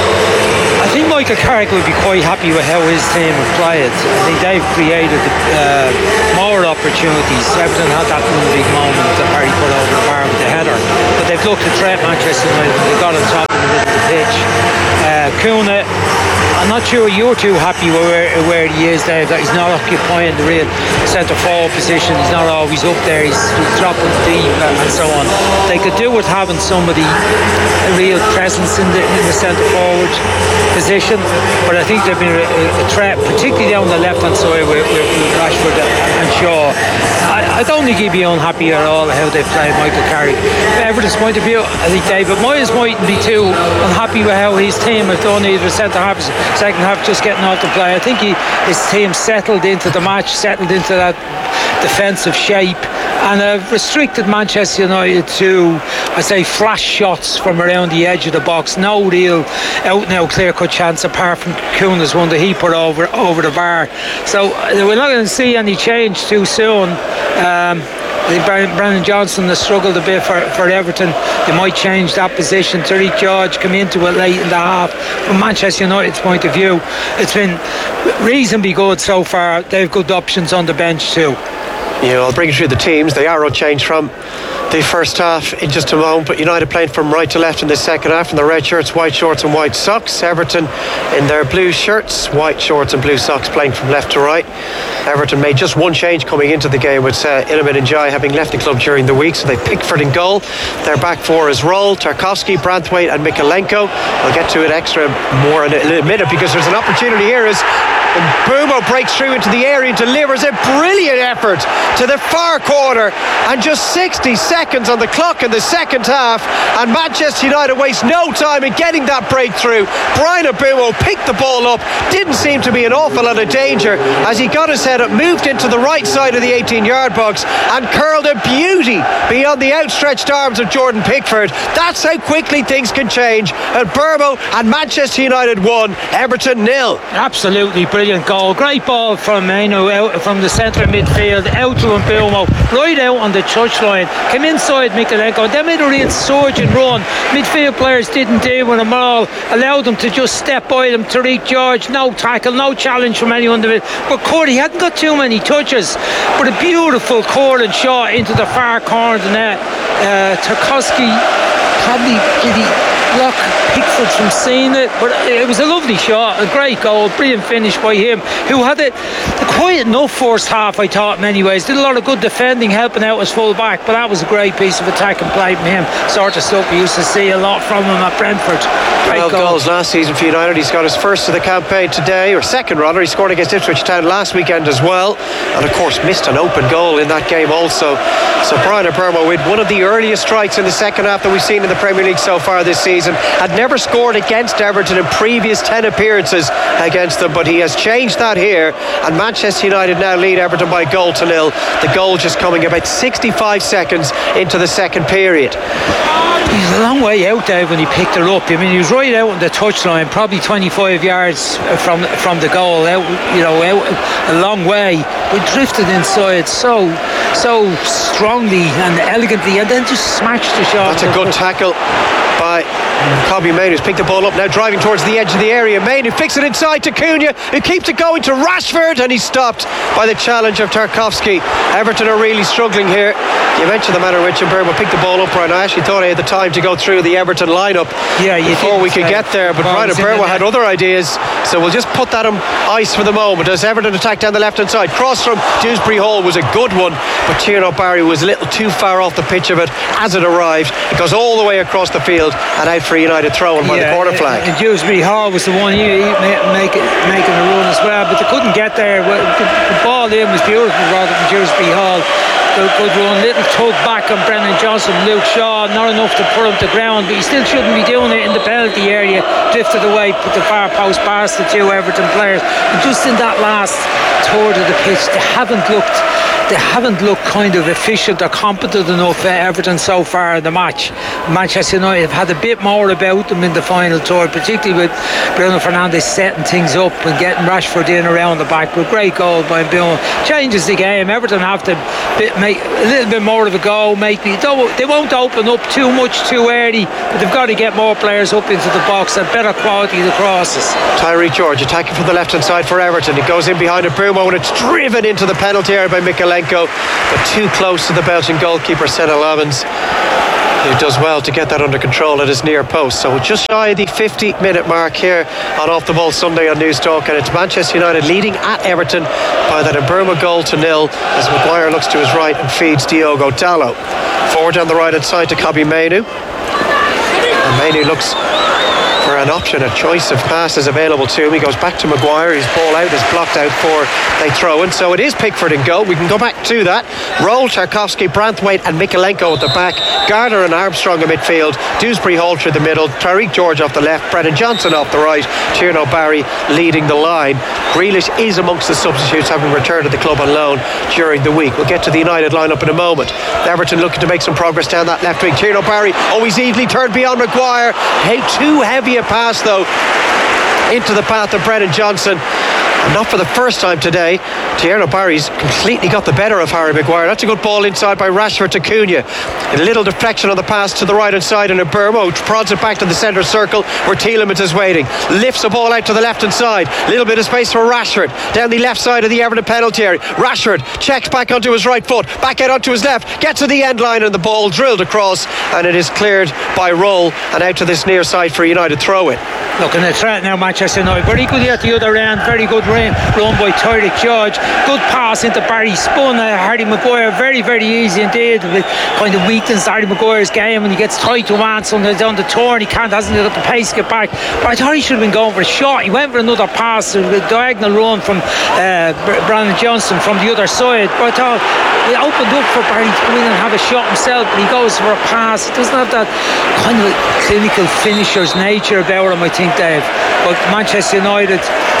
I think Michael Carrick would be quite happy with how his team have played. I think they've created uh, more opportunities. Everton had that one big moment that Harry put over the bar with the header, but they've looked to threat Manchester United. They got on top in the middle of the pitch. Uh, Kuna, I'm not sure you're too happy with where, where he is, Dave, that he's not occupying the real centre forward position. He's not always up there, he's, he's dropping deep and so on. They could do with having somebody, a real presence in the, in the centre forward position, but I think they've been a, a threat, particularly down the left hand side with, with, with Rashford and Shaw. I, I don't think he'd be unhappy at all how they played Michael Carrick. From Everton's point of view, I think David Moyes mightn't be too unhappy with how his team have done either centre half, second half, just getting out to play. I think he, his team settled into the match, settled into that defensive shape, and have restricted Manchester United to, I say, flash shots from around the edge of the box. No real out now clear cut chance apart from Kuna's one that he put over over the bar. So we're not going to see any change too soon. Um, I think Brennan Johnson has struggled a bit for, for Everton. They might change that position. Tariq George come into it late in the half. From Manchester United's point of view, it's been reasonably good so far. They've good options on the bench too. Yeah, I'll bring you through the teams. They are unchanged from the first half in just a moment, but United playing from right to left in the second half in the red shirts, white shorts and white socks. Everton in their blue shirts, white shorts and blue socks, playing from left to right. Everton made just one change coming into the game, with uh, Iliman Ndiaye having left the club during the week, so they Pickford in goal. Their back four is Roll, Tarkowski, Branthwaite and Mikalenko. I'll get to it extra more in a, in a minute, because there's an opportunity here as Mbeumo breaks through into the area and delivers a brilliant effort to the far corner, and just sixty seconds on the clock in the second half, and Manchester United waste no time in getting that breakthrough. Bryan Mbeumo picked the ball up, didn't seem to be an awful lot of danger as he got his head up, moved into the right side of the eighteen yard box and curled a beauty beyond the outstretched arms of Jordan Pickford. That's how quickly things can change. And Mbeumo and Manchester United won, Everton nil. Absolutely brilliant goal. Great ball from Maino out from the centre of midfield out to Mbeumo, right out on the touchline. Came inside Mikalenko. They made a real surge and run. Midfield players didn't deal with them all. Allowed them to just step by them. Tariq George, no tackle, no challenge from anyone. But Cordy hadn't got too many touches. But a beautiful curling shot into the far corner of the net. Uh, Tarkowski probably did he block Pickford from seeing it, but it was a lovely shot, a great goal, brilliant finish by him, who had it a quiet enough first half, I thought, in many ways. Did a lot of good defending, helping out as full back, but that was a great piece of attack and play from him. Sort of stuff we used to see a lot from him at Brentford. Great twelve goal. goals last season for United. He's got his first of the campaign today, or second rather. He scored against Ipswich Town last weekend as well, and of course missed an open goal in that game also. So Bryan Mbeumo with one of the earliest strikes in the second half that we've seen in the Premier League so far this season. Had never scored against Everton in previous ten appearances against them, but he has changed that here, and Manchester United now lead Everton by a goal to nil. The goal just coming about sixty-five seconds into the second period. He's a long way out there when he picked her up. I mean, he was right out on the touchline, probably twenty-five yards from from the goal, out, you know, out a long way, but drifted inside so so strongly and elegantly, and then just smashed the shot. That's a good tackle by Kobe Mainoo's picked the ball up now, driving towards the edge of the area. Mainoo flicks it inside to Cunha, who keeps it going to Rashford, and he's stopped by the challenge of Tarkowski. Everton are really struggling here. You mentioned the manner in which Mbeumo picked the ball up, Brian. I actually thought I had the time to go through the Everton lineup yeah, before we could get there, but Brian Mbeumo had other ideas, so we'll just put that on ice for the moment as Everton attack down the left hand side. Cross from Dewsbury Hall was a good one, but Tierno Barry was a little too far off the pitch of it as it arrived. It goes all the way across the field and out for a United throw in by yeah, the corner flag. And Dewsbury Hall was the one he, he make it, making a run as well, but they couldn't get there. The, the ball in was beautiful rather than Dewsbury Hall. Good, good run, little tug back on Brennan Johnson. Luke Shaw, not enough to put him to ground, but he still shouldn't be doing it in the penalty area. Drifted away, put the far post past the two Everton players, and just in that last third of the pitch, they haven't looked they haven't looked kind of efficient or competent enough for Everton so far in the match. Manchester United have had a bit more about them in the final third, particularly with Bruno Fernandes setting things up and getting Rashford in around the back. But great goal by Mbeumo. Changes the game. Everton have to bit, make a little bit more of a go. Make the, they won't open up too much too early, but they've got to get more players up into the box and better quality of the crosses. Tyreek George attacking from the left hand side for Everton. It goes in behind Mbeumo and it's driven into the penalty area by Mikalenko, but too close to the Belgian goalkeeper Senna Lavins, who does well to get that under control at his near post. So just shy of the fifty minute mark here on Off the Ball Sunday on News Talk, and it's Manchester United leading at Everton by that Mbeumo goal to nil as Maguire looks to his right and feeds Diogo Dalot. Forward down the right hand side to Kobe Mainoo, and Mainoo looks for an option, a choice of passes available to him. He goes back to Maguire. His ball out is blocked out for a throw in. So it is Pickford in goal. We can go back to that. Roll, Tarkowski, Branthwaite and Mikalenko at the back. Gardner and Armstrong in midfield. Dewsbury Hall through the middle. Tyreek George off the left. Brennan Johnson off the right. Tierno Barry leading the line. Grealish is amongst the substitutes, having returned to the club on loan during the week. We'll get to the United lineup in a moment. Everton looking to make some progress down that left wing. Tierno Barry, oh, he's easily turned beyond Maguire. Hey, too heavy a pass though into the path of Brennan Johnson. And not for the first time today, Tierno Barry's completely got the better of Harry Maguire. That's a good ball inside by Rashford to Cunha. A little deflection on the pass to the right hand side, and Mbeumo prods it back to the centre circle where Tielemans is waiting. Lifts the ball out to the left hand side. Little bit of space for Rashford down the left side of the Everton penalty area. Rashford checks back onto his right foot, back out onto his left, gets to the end line, and the ball drilled across, and it is cleared by Roll and out to this near side for a United throw in. Looking at threat now, Manchester United. Very good at the other end. Very good run, run by Tyreek George. Good pass into Barry. Spun uh, Harry Maguire. Very, very easy indeed. With kind of weakens Harry Maguire's game when he gets tight to Anson. He's on the turn. He can't, hasn't got the pace to get back. But I thought he should have been going for a shot. He went for another pass. A diagonal run from uh, Brandon Johnson from the other side. But I thought it opened up for Barry to come in and have a shot himself. But he goes for a pass. He doesn't have that kind of clinical finisher's nature about him, I think, Dave. But Manchester United,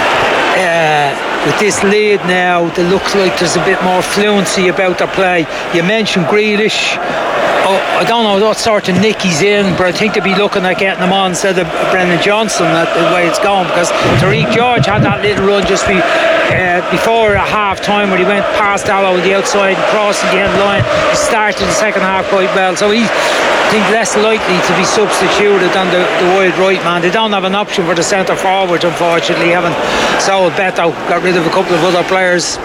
uh, with this lead now, it looks like there's a bit more fluency about their play. You mentioned Grealish. Oh, I don't know what sort of nick he's in, but I think they'll be looking at getting him on instead of Brendan Johnson, that the way it's going, because Tyreek George had that little run just be, uh, before a half time where he went past Dalot on the outside and crossing the end line. He started the second half quite well, so he's, I think, less likely to be substituted than the, the wide right man. They don't have an option for the centre forward, unfortunately, haven't Saul Beto got rid of a couple of other players.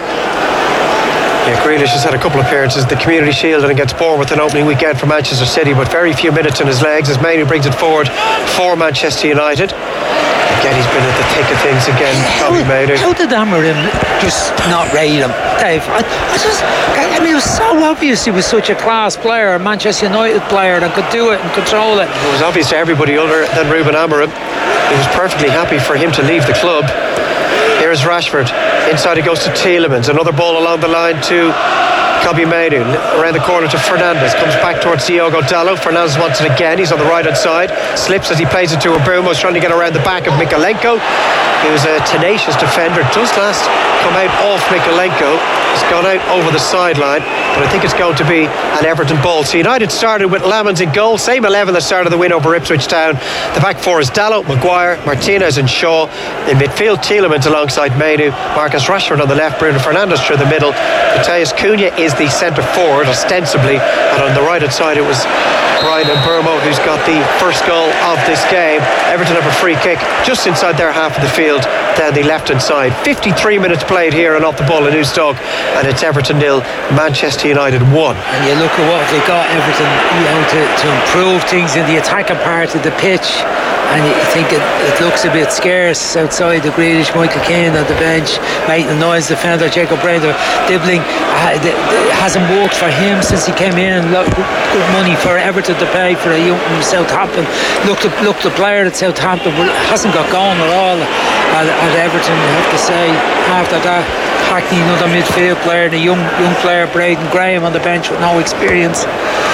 Yeah, Grealish has had a couple of appearances, the Community Shield and against Bournemouth an opening weekend for Manchester City, but very few minutes in his legs as Mainoo brings it forward for Manchester United. Again, he's been at the thick of things again. How, how did Amorim just not rate him, Dave? I, I just, I mean, it was so obvious he was such a class player, a Manchester United player that could do it and control it. It was obvious to everybody other than Ruben Amorim. He was perfectly happy for him to leave the club. Here's Rashford. Inside it goes to Tielemans. Another ball along the line to Kobe Mainoo. Around the corner to Fernandes. Comes back towards Diogo Dalot. Fernandes wants it again. He's on the right hand side. Slips as he plays it to Mbeumo. He's trying to get around the back of Mikalenko. He was a tenacious defender. Does last come out off Mikalenko. He's gone out over the sideline, but I think it's going to be an Everton ball. So United started with Lamans in goal. Same eleven that started the win over Ipswich Town. The back four is Dalot, Maguire, Martinez and Shaw. In midfield, Tielemans alongside Mainoo. Marcus Rashford on the left. Bruno Fernandes through the middle. Matheus Cunha is is the centre forward, ostensibly, and on the right hand side it was Brian Mbeumo who's got the first goal of this game. Everton have a free kick just inside their half of the field down the left hand side. fifty-three minutes played here and off the ball in Newstock, and it's Everton nil, Manchester United one. And you look at what they got, Everton, you know, to, to improve things in the attacking part of the pitch, and you think it, it looks a bit scarce outside the Grealish, Michael Keane on the bench, Maitland Niles defender, Jacob Brenda Dibbling. Uh, it hasn't worked for him since he came in. Look, good money for Everton to pay for a young from Southampton. Look, the, look, the player at Southampton hasn't got going at all at, at Everton, I have to say. After that, Hackney, another midfield player, and a young young player, Braden Graham, on the bench with no experience.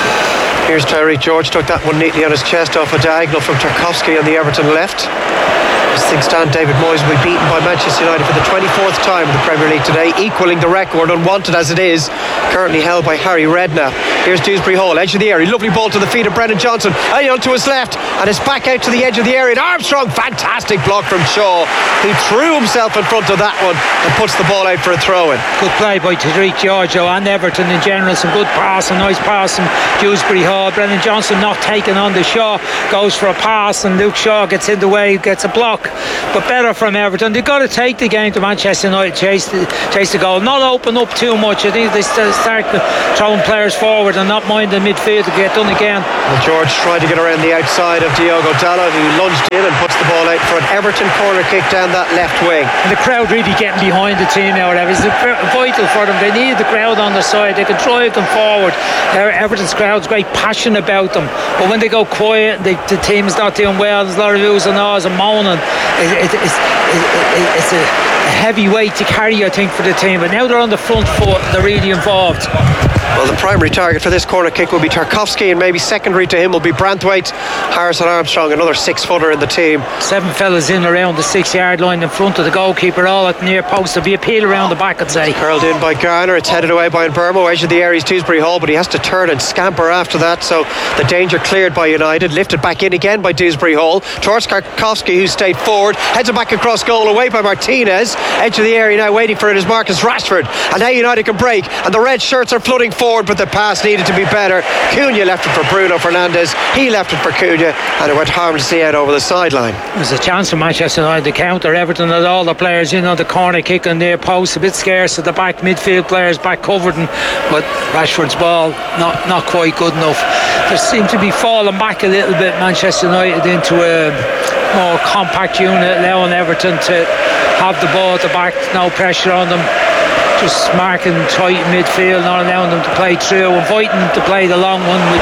Here's Tyreek George, took that one neatly on his chest off a diagonal from Tarkowski on the Everton left. As things stand, David Moyes will be beaten by Manchester United for the twenty-fourth time in the Premier League today, equalling the record, unwanted as it is, currently held by Harry Redknapp. Here's Dewsbury Hall, edge of the area, lovely ball to the feet of Brennan Johnson, Ayon to his left, and it's back out to the edge of the area, and Armstrong, fantastic block from Shaw, who threw himself in front of that one and puts the ball out for a throw-in. Good play by Tyreek George and Everton in general, some good passing, nice pass from Dewsbury Hall. Brennan Johnson not taking on the Shaw, goes for a pass, and Luke Shaw gets in the way, gets a block, but better from Everton. They've got to take the game to Manchester United, chase the, chase the goal, not open up too much. I think they start throwing players forward and not mind the midfield to get done again. Well, George tried to get around the outside of Diogo Dalot, who lunged in and puts the ball out for an Everton corner kick down that left wing. And the crowd really getting behind the team now. It's vital for them. They need the crowd on their side. They can drive them forward. Everton's crowd's great passion about them, but when they go quiet, they, the team's not doing well, there's a lot of oohs and ahs and moaning. It, it, it's, it, it, it's a, a heavy weight to carry, I think, for the team, but now they're on the front foot, they're really involved. Well, the primary target for this corner kick will be Tarkowski, and maybe secondary to him will be Branthwaite. Harrison Armstrong, another six footer in the team. Seven fellas in around the six yard line in front of the goalkeeper, all at the near post. There'll be a peel around the back, I'd say. Curled in by Garner, it's headed away by Mbeumo, edge of the area is Dewsbury Hall, but he has to turn and scamper after that, so the danger cleared by United, lifted back in again by Dewsbury Hall towards Tarkowski, who stayed forward, heads it back across goal, away by Martinez, edge of the area now, waiting for it is Marcus Rashford, and now United can break, and the red shirts are flooding forward, but the pass needed to be better. Cunha left it for Bruno Fernandes, he left it for Cunha, and it went harmlessly out over the sideline. There's a chance for Manchester United to counter. Everton had all the players in on the corner kick on their post, a bit scarce at the back, midfield players back covered, and, but Rashford's ball not, not quite good enough. They seem to be falling back a little bit, Manchester United, into a more compact unit, allowing Everton to have the ball at the back, no pressure on them, just marking tight midfield, not allowing them to play through, inviting them to play the long one, which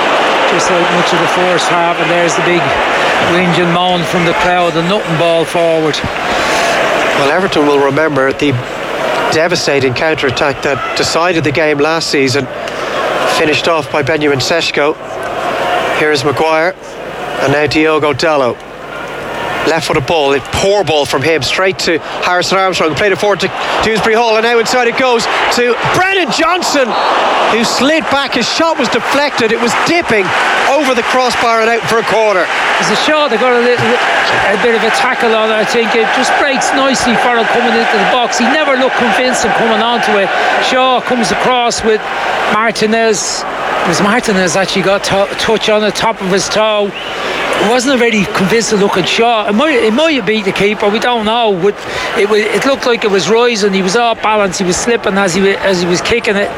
just like much of the first half, and there's the big whinge and moan from the crowd, the nutting ball forward. Well, Everton will remember the devastating counter-attack that decided the game last season, finished off by Benjamin Sesko. Here is Maguire, and now Diogo Dalot. Left footed ball, a poor ball from him, straight to Harrison Armstrong, played it forward to Dewsbury Hall, and now inside it goes to Brennan Johnson, who slid back. His shot was deflected, it was dipping over the crossbar and out for a corner. There's a shot, they got a little a bit of a tackle on it. I think it just breaks nicely for him coming into the box. He never looked convincing coming onto it. Shaw comes across with Martinez. It was Martinez actually got a touch on the top of his toe. It wasn't a very convincing looking shot. It might, it might have beat the keeper, we don't know. But it, it looked like it was rising. He was off balance. He was slipping as he, as he was kicking it.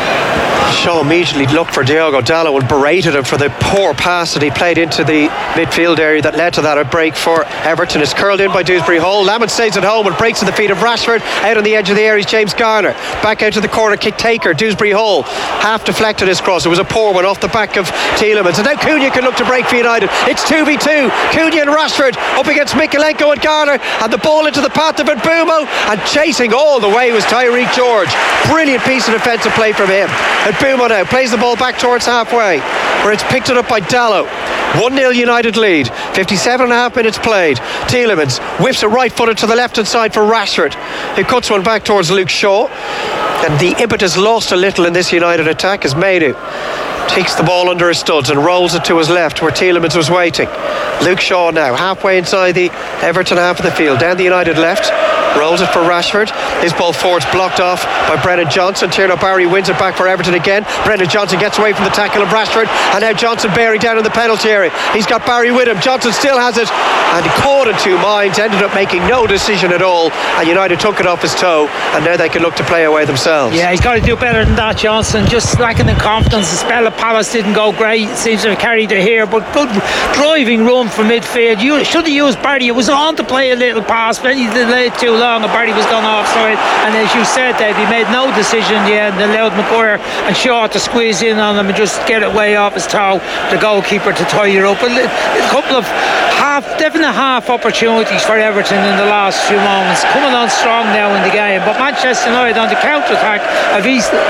Shaw immediately looked for Diogo Dalot and berated him for the poor pass that he played into the midfield area that led to that. A break for Everton is curled in by Dewsbury Hall. Lamont stays at home and breaks at the feet of Rashford. Out on the edge of the area is James Garner. Back out to the corner kick taker, Dewsbury Hall. Half deflected his cross. It was a poor one off the back of Tielemans. And now Cunha can look to break for United. It's two v two. Cunha and Rashford up against Mikalenko and Garner. And the ball into the path of Mbeumo. And chasing all the way was Tyreek George. Brilliant piece of defensive play from him. Mbeumo now plays the ball back towards halfway, where it's picked it up by Dalot. one nil United lead, fifty-seven and a half minutes played. Tielemans whips it right footed to the left hand side for Rashford, who cuts one back towards Luke Shaw, and the impetus lost a little in this United attack as Mainu takes the ball under his studs and rolls it to his left where Tielemans was waiting. Luke Shaw now halfway inside the Everton half of the field, down the United left. rolls it for Rashford. His ball forward's blocked off by Brennan Johnson. Tierno Barry wins it back for Everton again. Brennan Johnson gets away from the tackle of Rashford, and now Johnson bearing down in the penalty area. He's got Barry with him. Johnson still has it, and caught in two minds, ended up making no decision at all, and United took it off his toe, and now they can look to play away themselves. Yeah, he's got to do better than that, Johnson. Just lacking in confidence. The spell of Palace didn't go great. It seems to have carried it here, but good driving run from midfield. You should have used Barry. It was on to play a little pass, but he delayed too long, and Barry was gone offside. And as you said, Dave, he made no decision in the end. Allowed Maguire and Shaw to squeeze in on him and just get it way off his toe. The goalkeeper to tie it up. A, a couple of half, definite half opportunities for Everton in the last few moments. Coming on strong now in the game, but Manchester United on the counter attack have,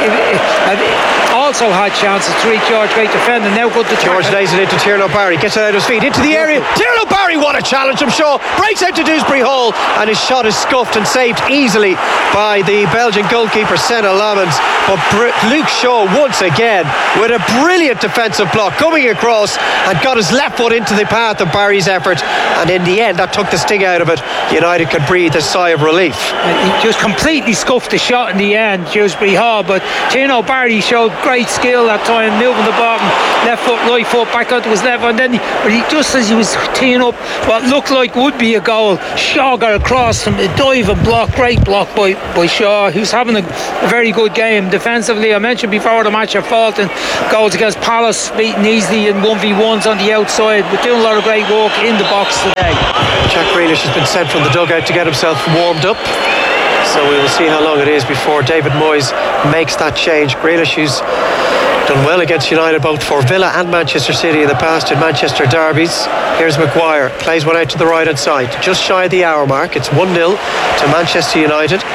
have also had chances to reach George, great defender. Now good to George lays it into Tierno Barry, gets it out of his feet into the area. Tierno Barry, what a challenge from Shaw, breaks out to Dewsbury Hall, and his shot is scuffed and saved easily by the Belgian goalkeeper Senna Lamens. But Luke Shaw once again with a brilliant defensive block coming across and got his left foot into the path of Barry's effort, and in the end that took the sting out of it. United could breathe a sigh of relief. And he just completely scuffed the shot in the end, Dewsbury Hall, but Tierno Barry showed great skill that time, moving the bottom, left foot, right foot, back onto his left, and then he, but he, just as he was teeing up what looked like would be a goal, Shaw got across from a dive and block, great block by, by Shaw, who's having a, a very good game defensively. I mentioned before the match of Fulton goals against Palace, beaten easily in one v ones on the outside, but doing a lot of great work in the box today. Jack Grealish has been sent from the dugout to get himself warmed up, so we will see how long it is before David Moyes makes that change. Grealish, who's done well against United both for Villa and Manchester City in the past in Manchester derbies. Here's Maguire, plays one out to the right hand side, just shy of the hour mark. It's one nil to Manchester United.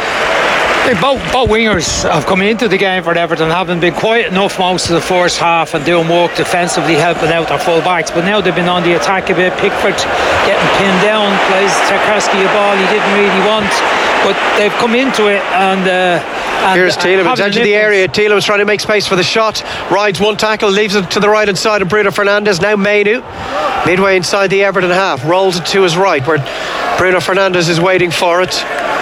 Both, both wingers have come into the game for Everton, having been quiet enough most of the first half and doing work defensively, helping out their full backs, but now they've been on the attack a bit. Pickford getting pinned down, plays Tarkowski a ball he didn't really want, but they've come into it, and, uh, and here's Tielemans into the area. Tielemans trying to make space for the shot, rides one tackle, leaves it to the right hand side of Bruno Fernandes. Now Mainu midway inside the Everton half, rolls it to his right where Bruno Fernandes is waiting for it,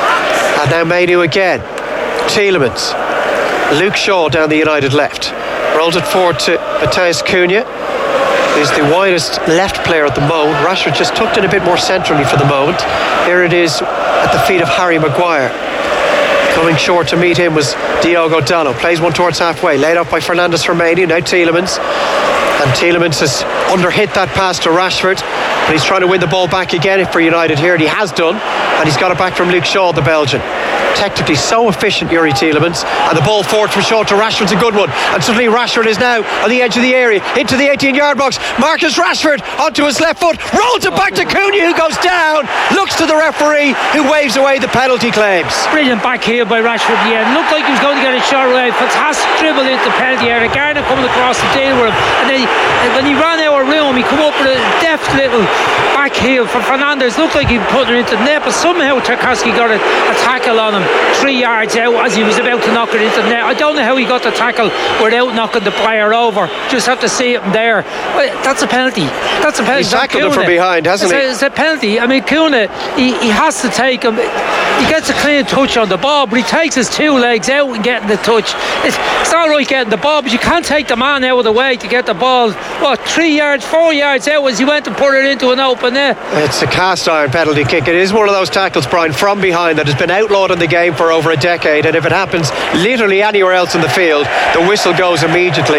and now Mainu again. Tielemans, Luke Shaw down the United left, rolls it forward to Matheus Cunha, who's the widest left player at the moment. Rashford just tucked in a bit more centrally for the moment. Here it is at the feet of Harry Maguire. Coming short to meet him was Diogo Dalot, plays one towards halfway, laid up by Fernandes for Mainu. Now Tielemans, and Tielemans has underhit that pass to Rashford, but he's trying to win the ball back again for United here, and he has done, and he's got it back from Luke Shaw, the Belgian. Technically so efficient, Yuri Tielemans, and the ball forward from Shaw to Rashford's a good one, and suddenly Rashford is now on the edge of the area into the eighteen yard box. Marcus Rashford onto his left foot, rolls it back to Cunha, who goes down, looks to the referee, who waves away the penalty claims. Brilliant back heel by Rashford. Yeah, looked like he was going to get a shot away. Fantastic dribble into the penalty area. Garner coming across the deal with him, and then he, when he ran out of room, he come up with a deft little back heel for Fernandes. Looked like he put it into the net, but somehow Tarkowski got a, a tackle on him three yards out as he was about to knock it into the net. I don't know how he got the tackle without knocking the player over. Just have to see it there. Well, that's a penalty. That's a penalty. He's tackled him from behind, hasn't it's he? A, it's a penalty. I mean, Cunha, he, he has to take him. He gets a clean touch on the ball, but he takes his two legs out and getting the touch. It's, it's all right getting the ball, but you can't take the man out of the way to get the ball, what, three yards, four yards out as he went to put it into an open net. It's a cast iron penalty kick. It is one of those tackles, Brian, from behind that has been outlawed in the game for over a decade, and if it happens literally anywhere else in the field, the whistle goes immediately.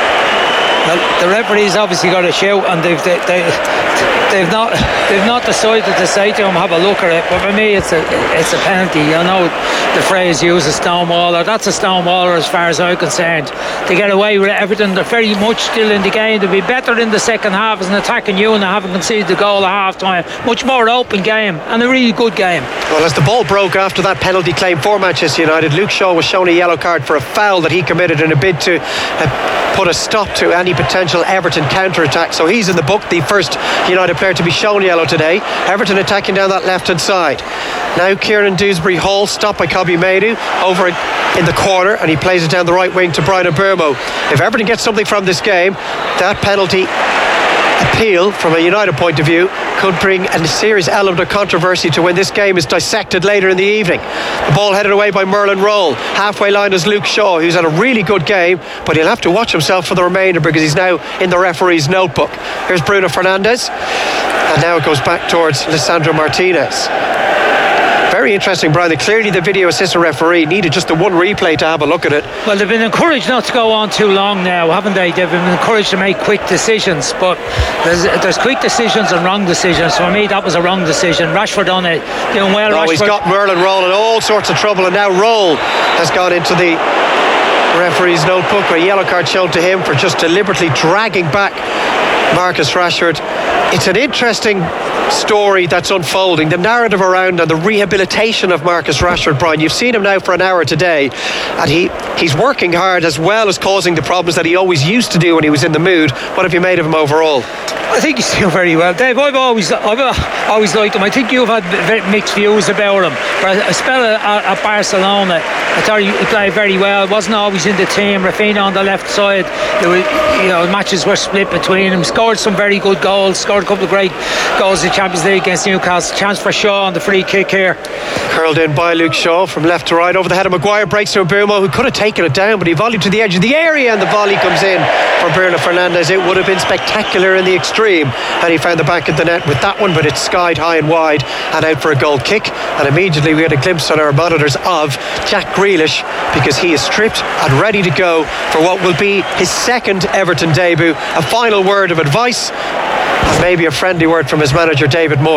Well, the referee's obviously got a shout, and they've they, they, they've not they've not decided to say to him, have a look at it. But for me, it's a it's a penalty. I know the phrase used, a stonewaller. That's a stonewaller as far as I'm concerned. They get away with everything. They're very much still in the game. They'll be better in the second half as an attacking unit, having conceded the goal at half time. Much more open game and a really good game. Well, as the ball broke after that penalty claim for Manchester United, Luke Shaw was shown a yellow card for a foul that he committed in a bid to uh, put a stop to any potential Everton counter-attack. So he's in the book, the first United player to be shown yellow today. Everton attacking down that left-hand side. Now Kieran Dewsbury Hall, stopped by Kobbie Mainoo, over in the corner, and he plays it down the right wing to Brian Mbeumo. If Everton gets something from this game, that penalty appeal from a United point of view could bring a serious element of controversy to when this game is dissected later in the evening. The ball headed away by Merlin Roll. Halfway line is Luke Shaw, who's had a really good game, but he'll have to watch himself for the remainder because he's now in the referee's notebook. Here's Bruno Fernandes, and now it goes back towards Lisandro Martinez. Very interesting, Brian. Clearly the video assistant referee needed just the one replay to have a look at it. Well, they've been encouraged not to go on too long now, haven't they? They've been encouraged to make quick decisions, but there's, there's quick decisions and wrong decisions. For me, that was a wrong decision. Rashford on it, doing well. Oh, Rashford. He's got Merlin Roll in all sorts of trouble, and now Roll has gone into the referee's notebook. A yellow card shown to him for just deliberately dragging back Marcus Rashford. It's an interesting story that's unfolding, the narrative around and the rehabilitation of Marcus Rashford. Brian, you've seen him now for an hour today, and he he's working hard as well as causing the problems that he always used to do when he was in the mood. What have you made of him overall? I think he's doing very well, Dave. I've always I've always liked him. I think you've had mixed views about him. But a spell at, at Barcelona, I thought he played very well. Wasn't always in the team. Rafinha on the left side. There were, you know, matches were split between him. Scored some very good goals. Scored a couple of great goals in the Champions League against Newcastle. Chance for Shaw on the free kick here. Curled in by Luke Shaw from left to right over the head of Maguire. Breaks to Mbeumo, who could have taken it down, but he volleyed to the edge of the area, and the volley comes in for Bruno Fernandes. It would have been spectacular in the extreme had he found the back of the net with that one, but it's skied high and wide and out for a goal kick. And immediately we had a glimpse on our monitors of Jack Grealish, because he is stripped and ready to go for what will be his second Everton debut. A final word of advice and maybe a friendly word from his manager David Moyes.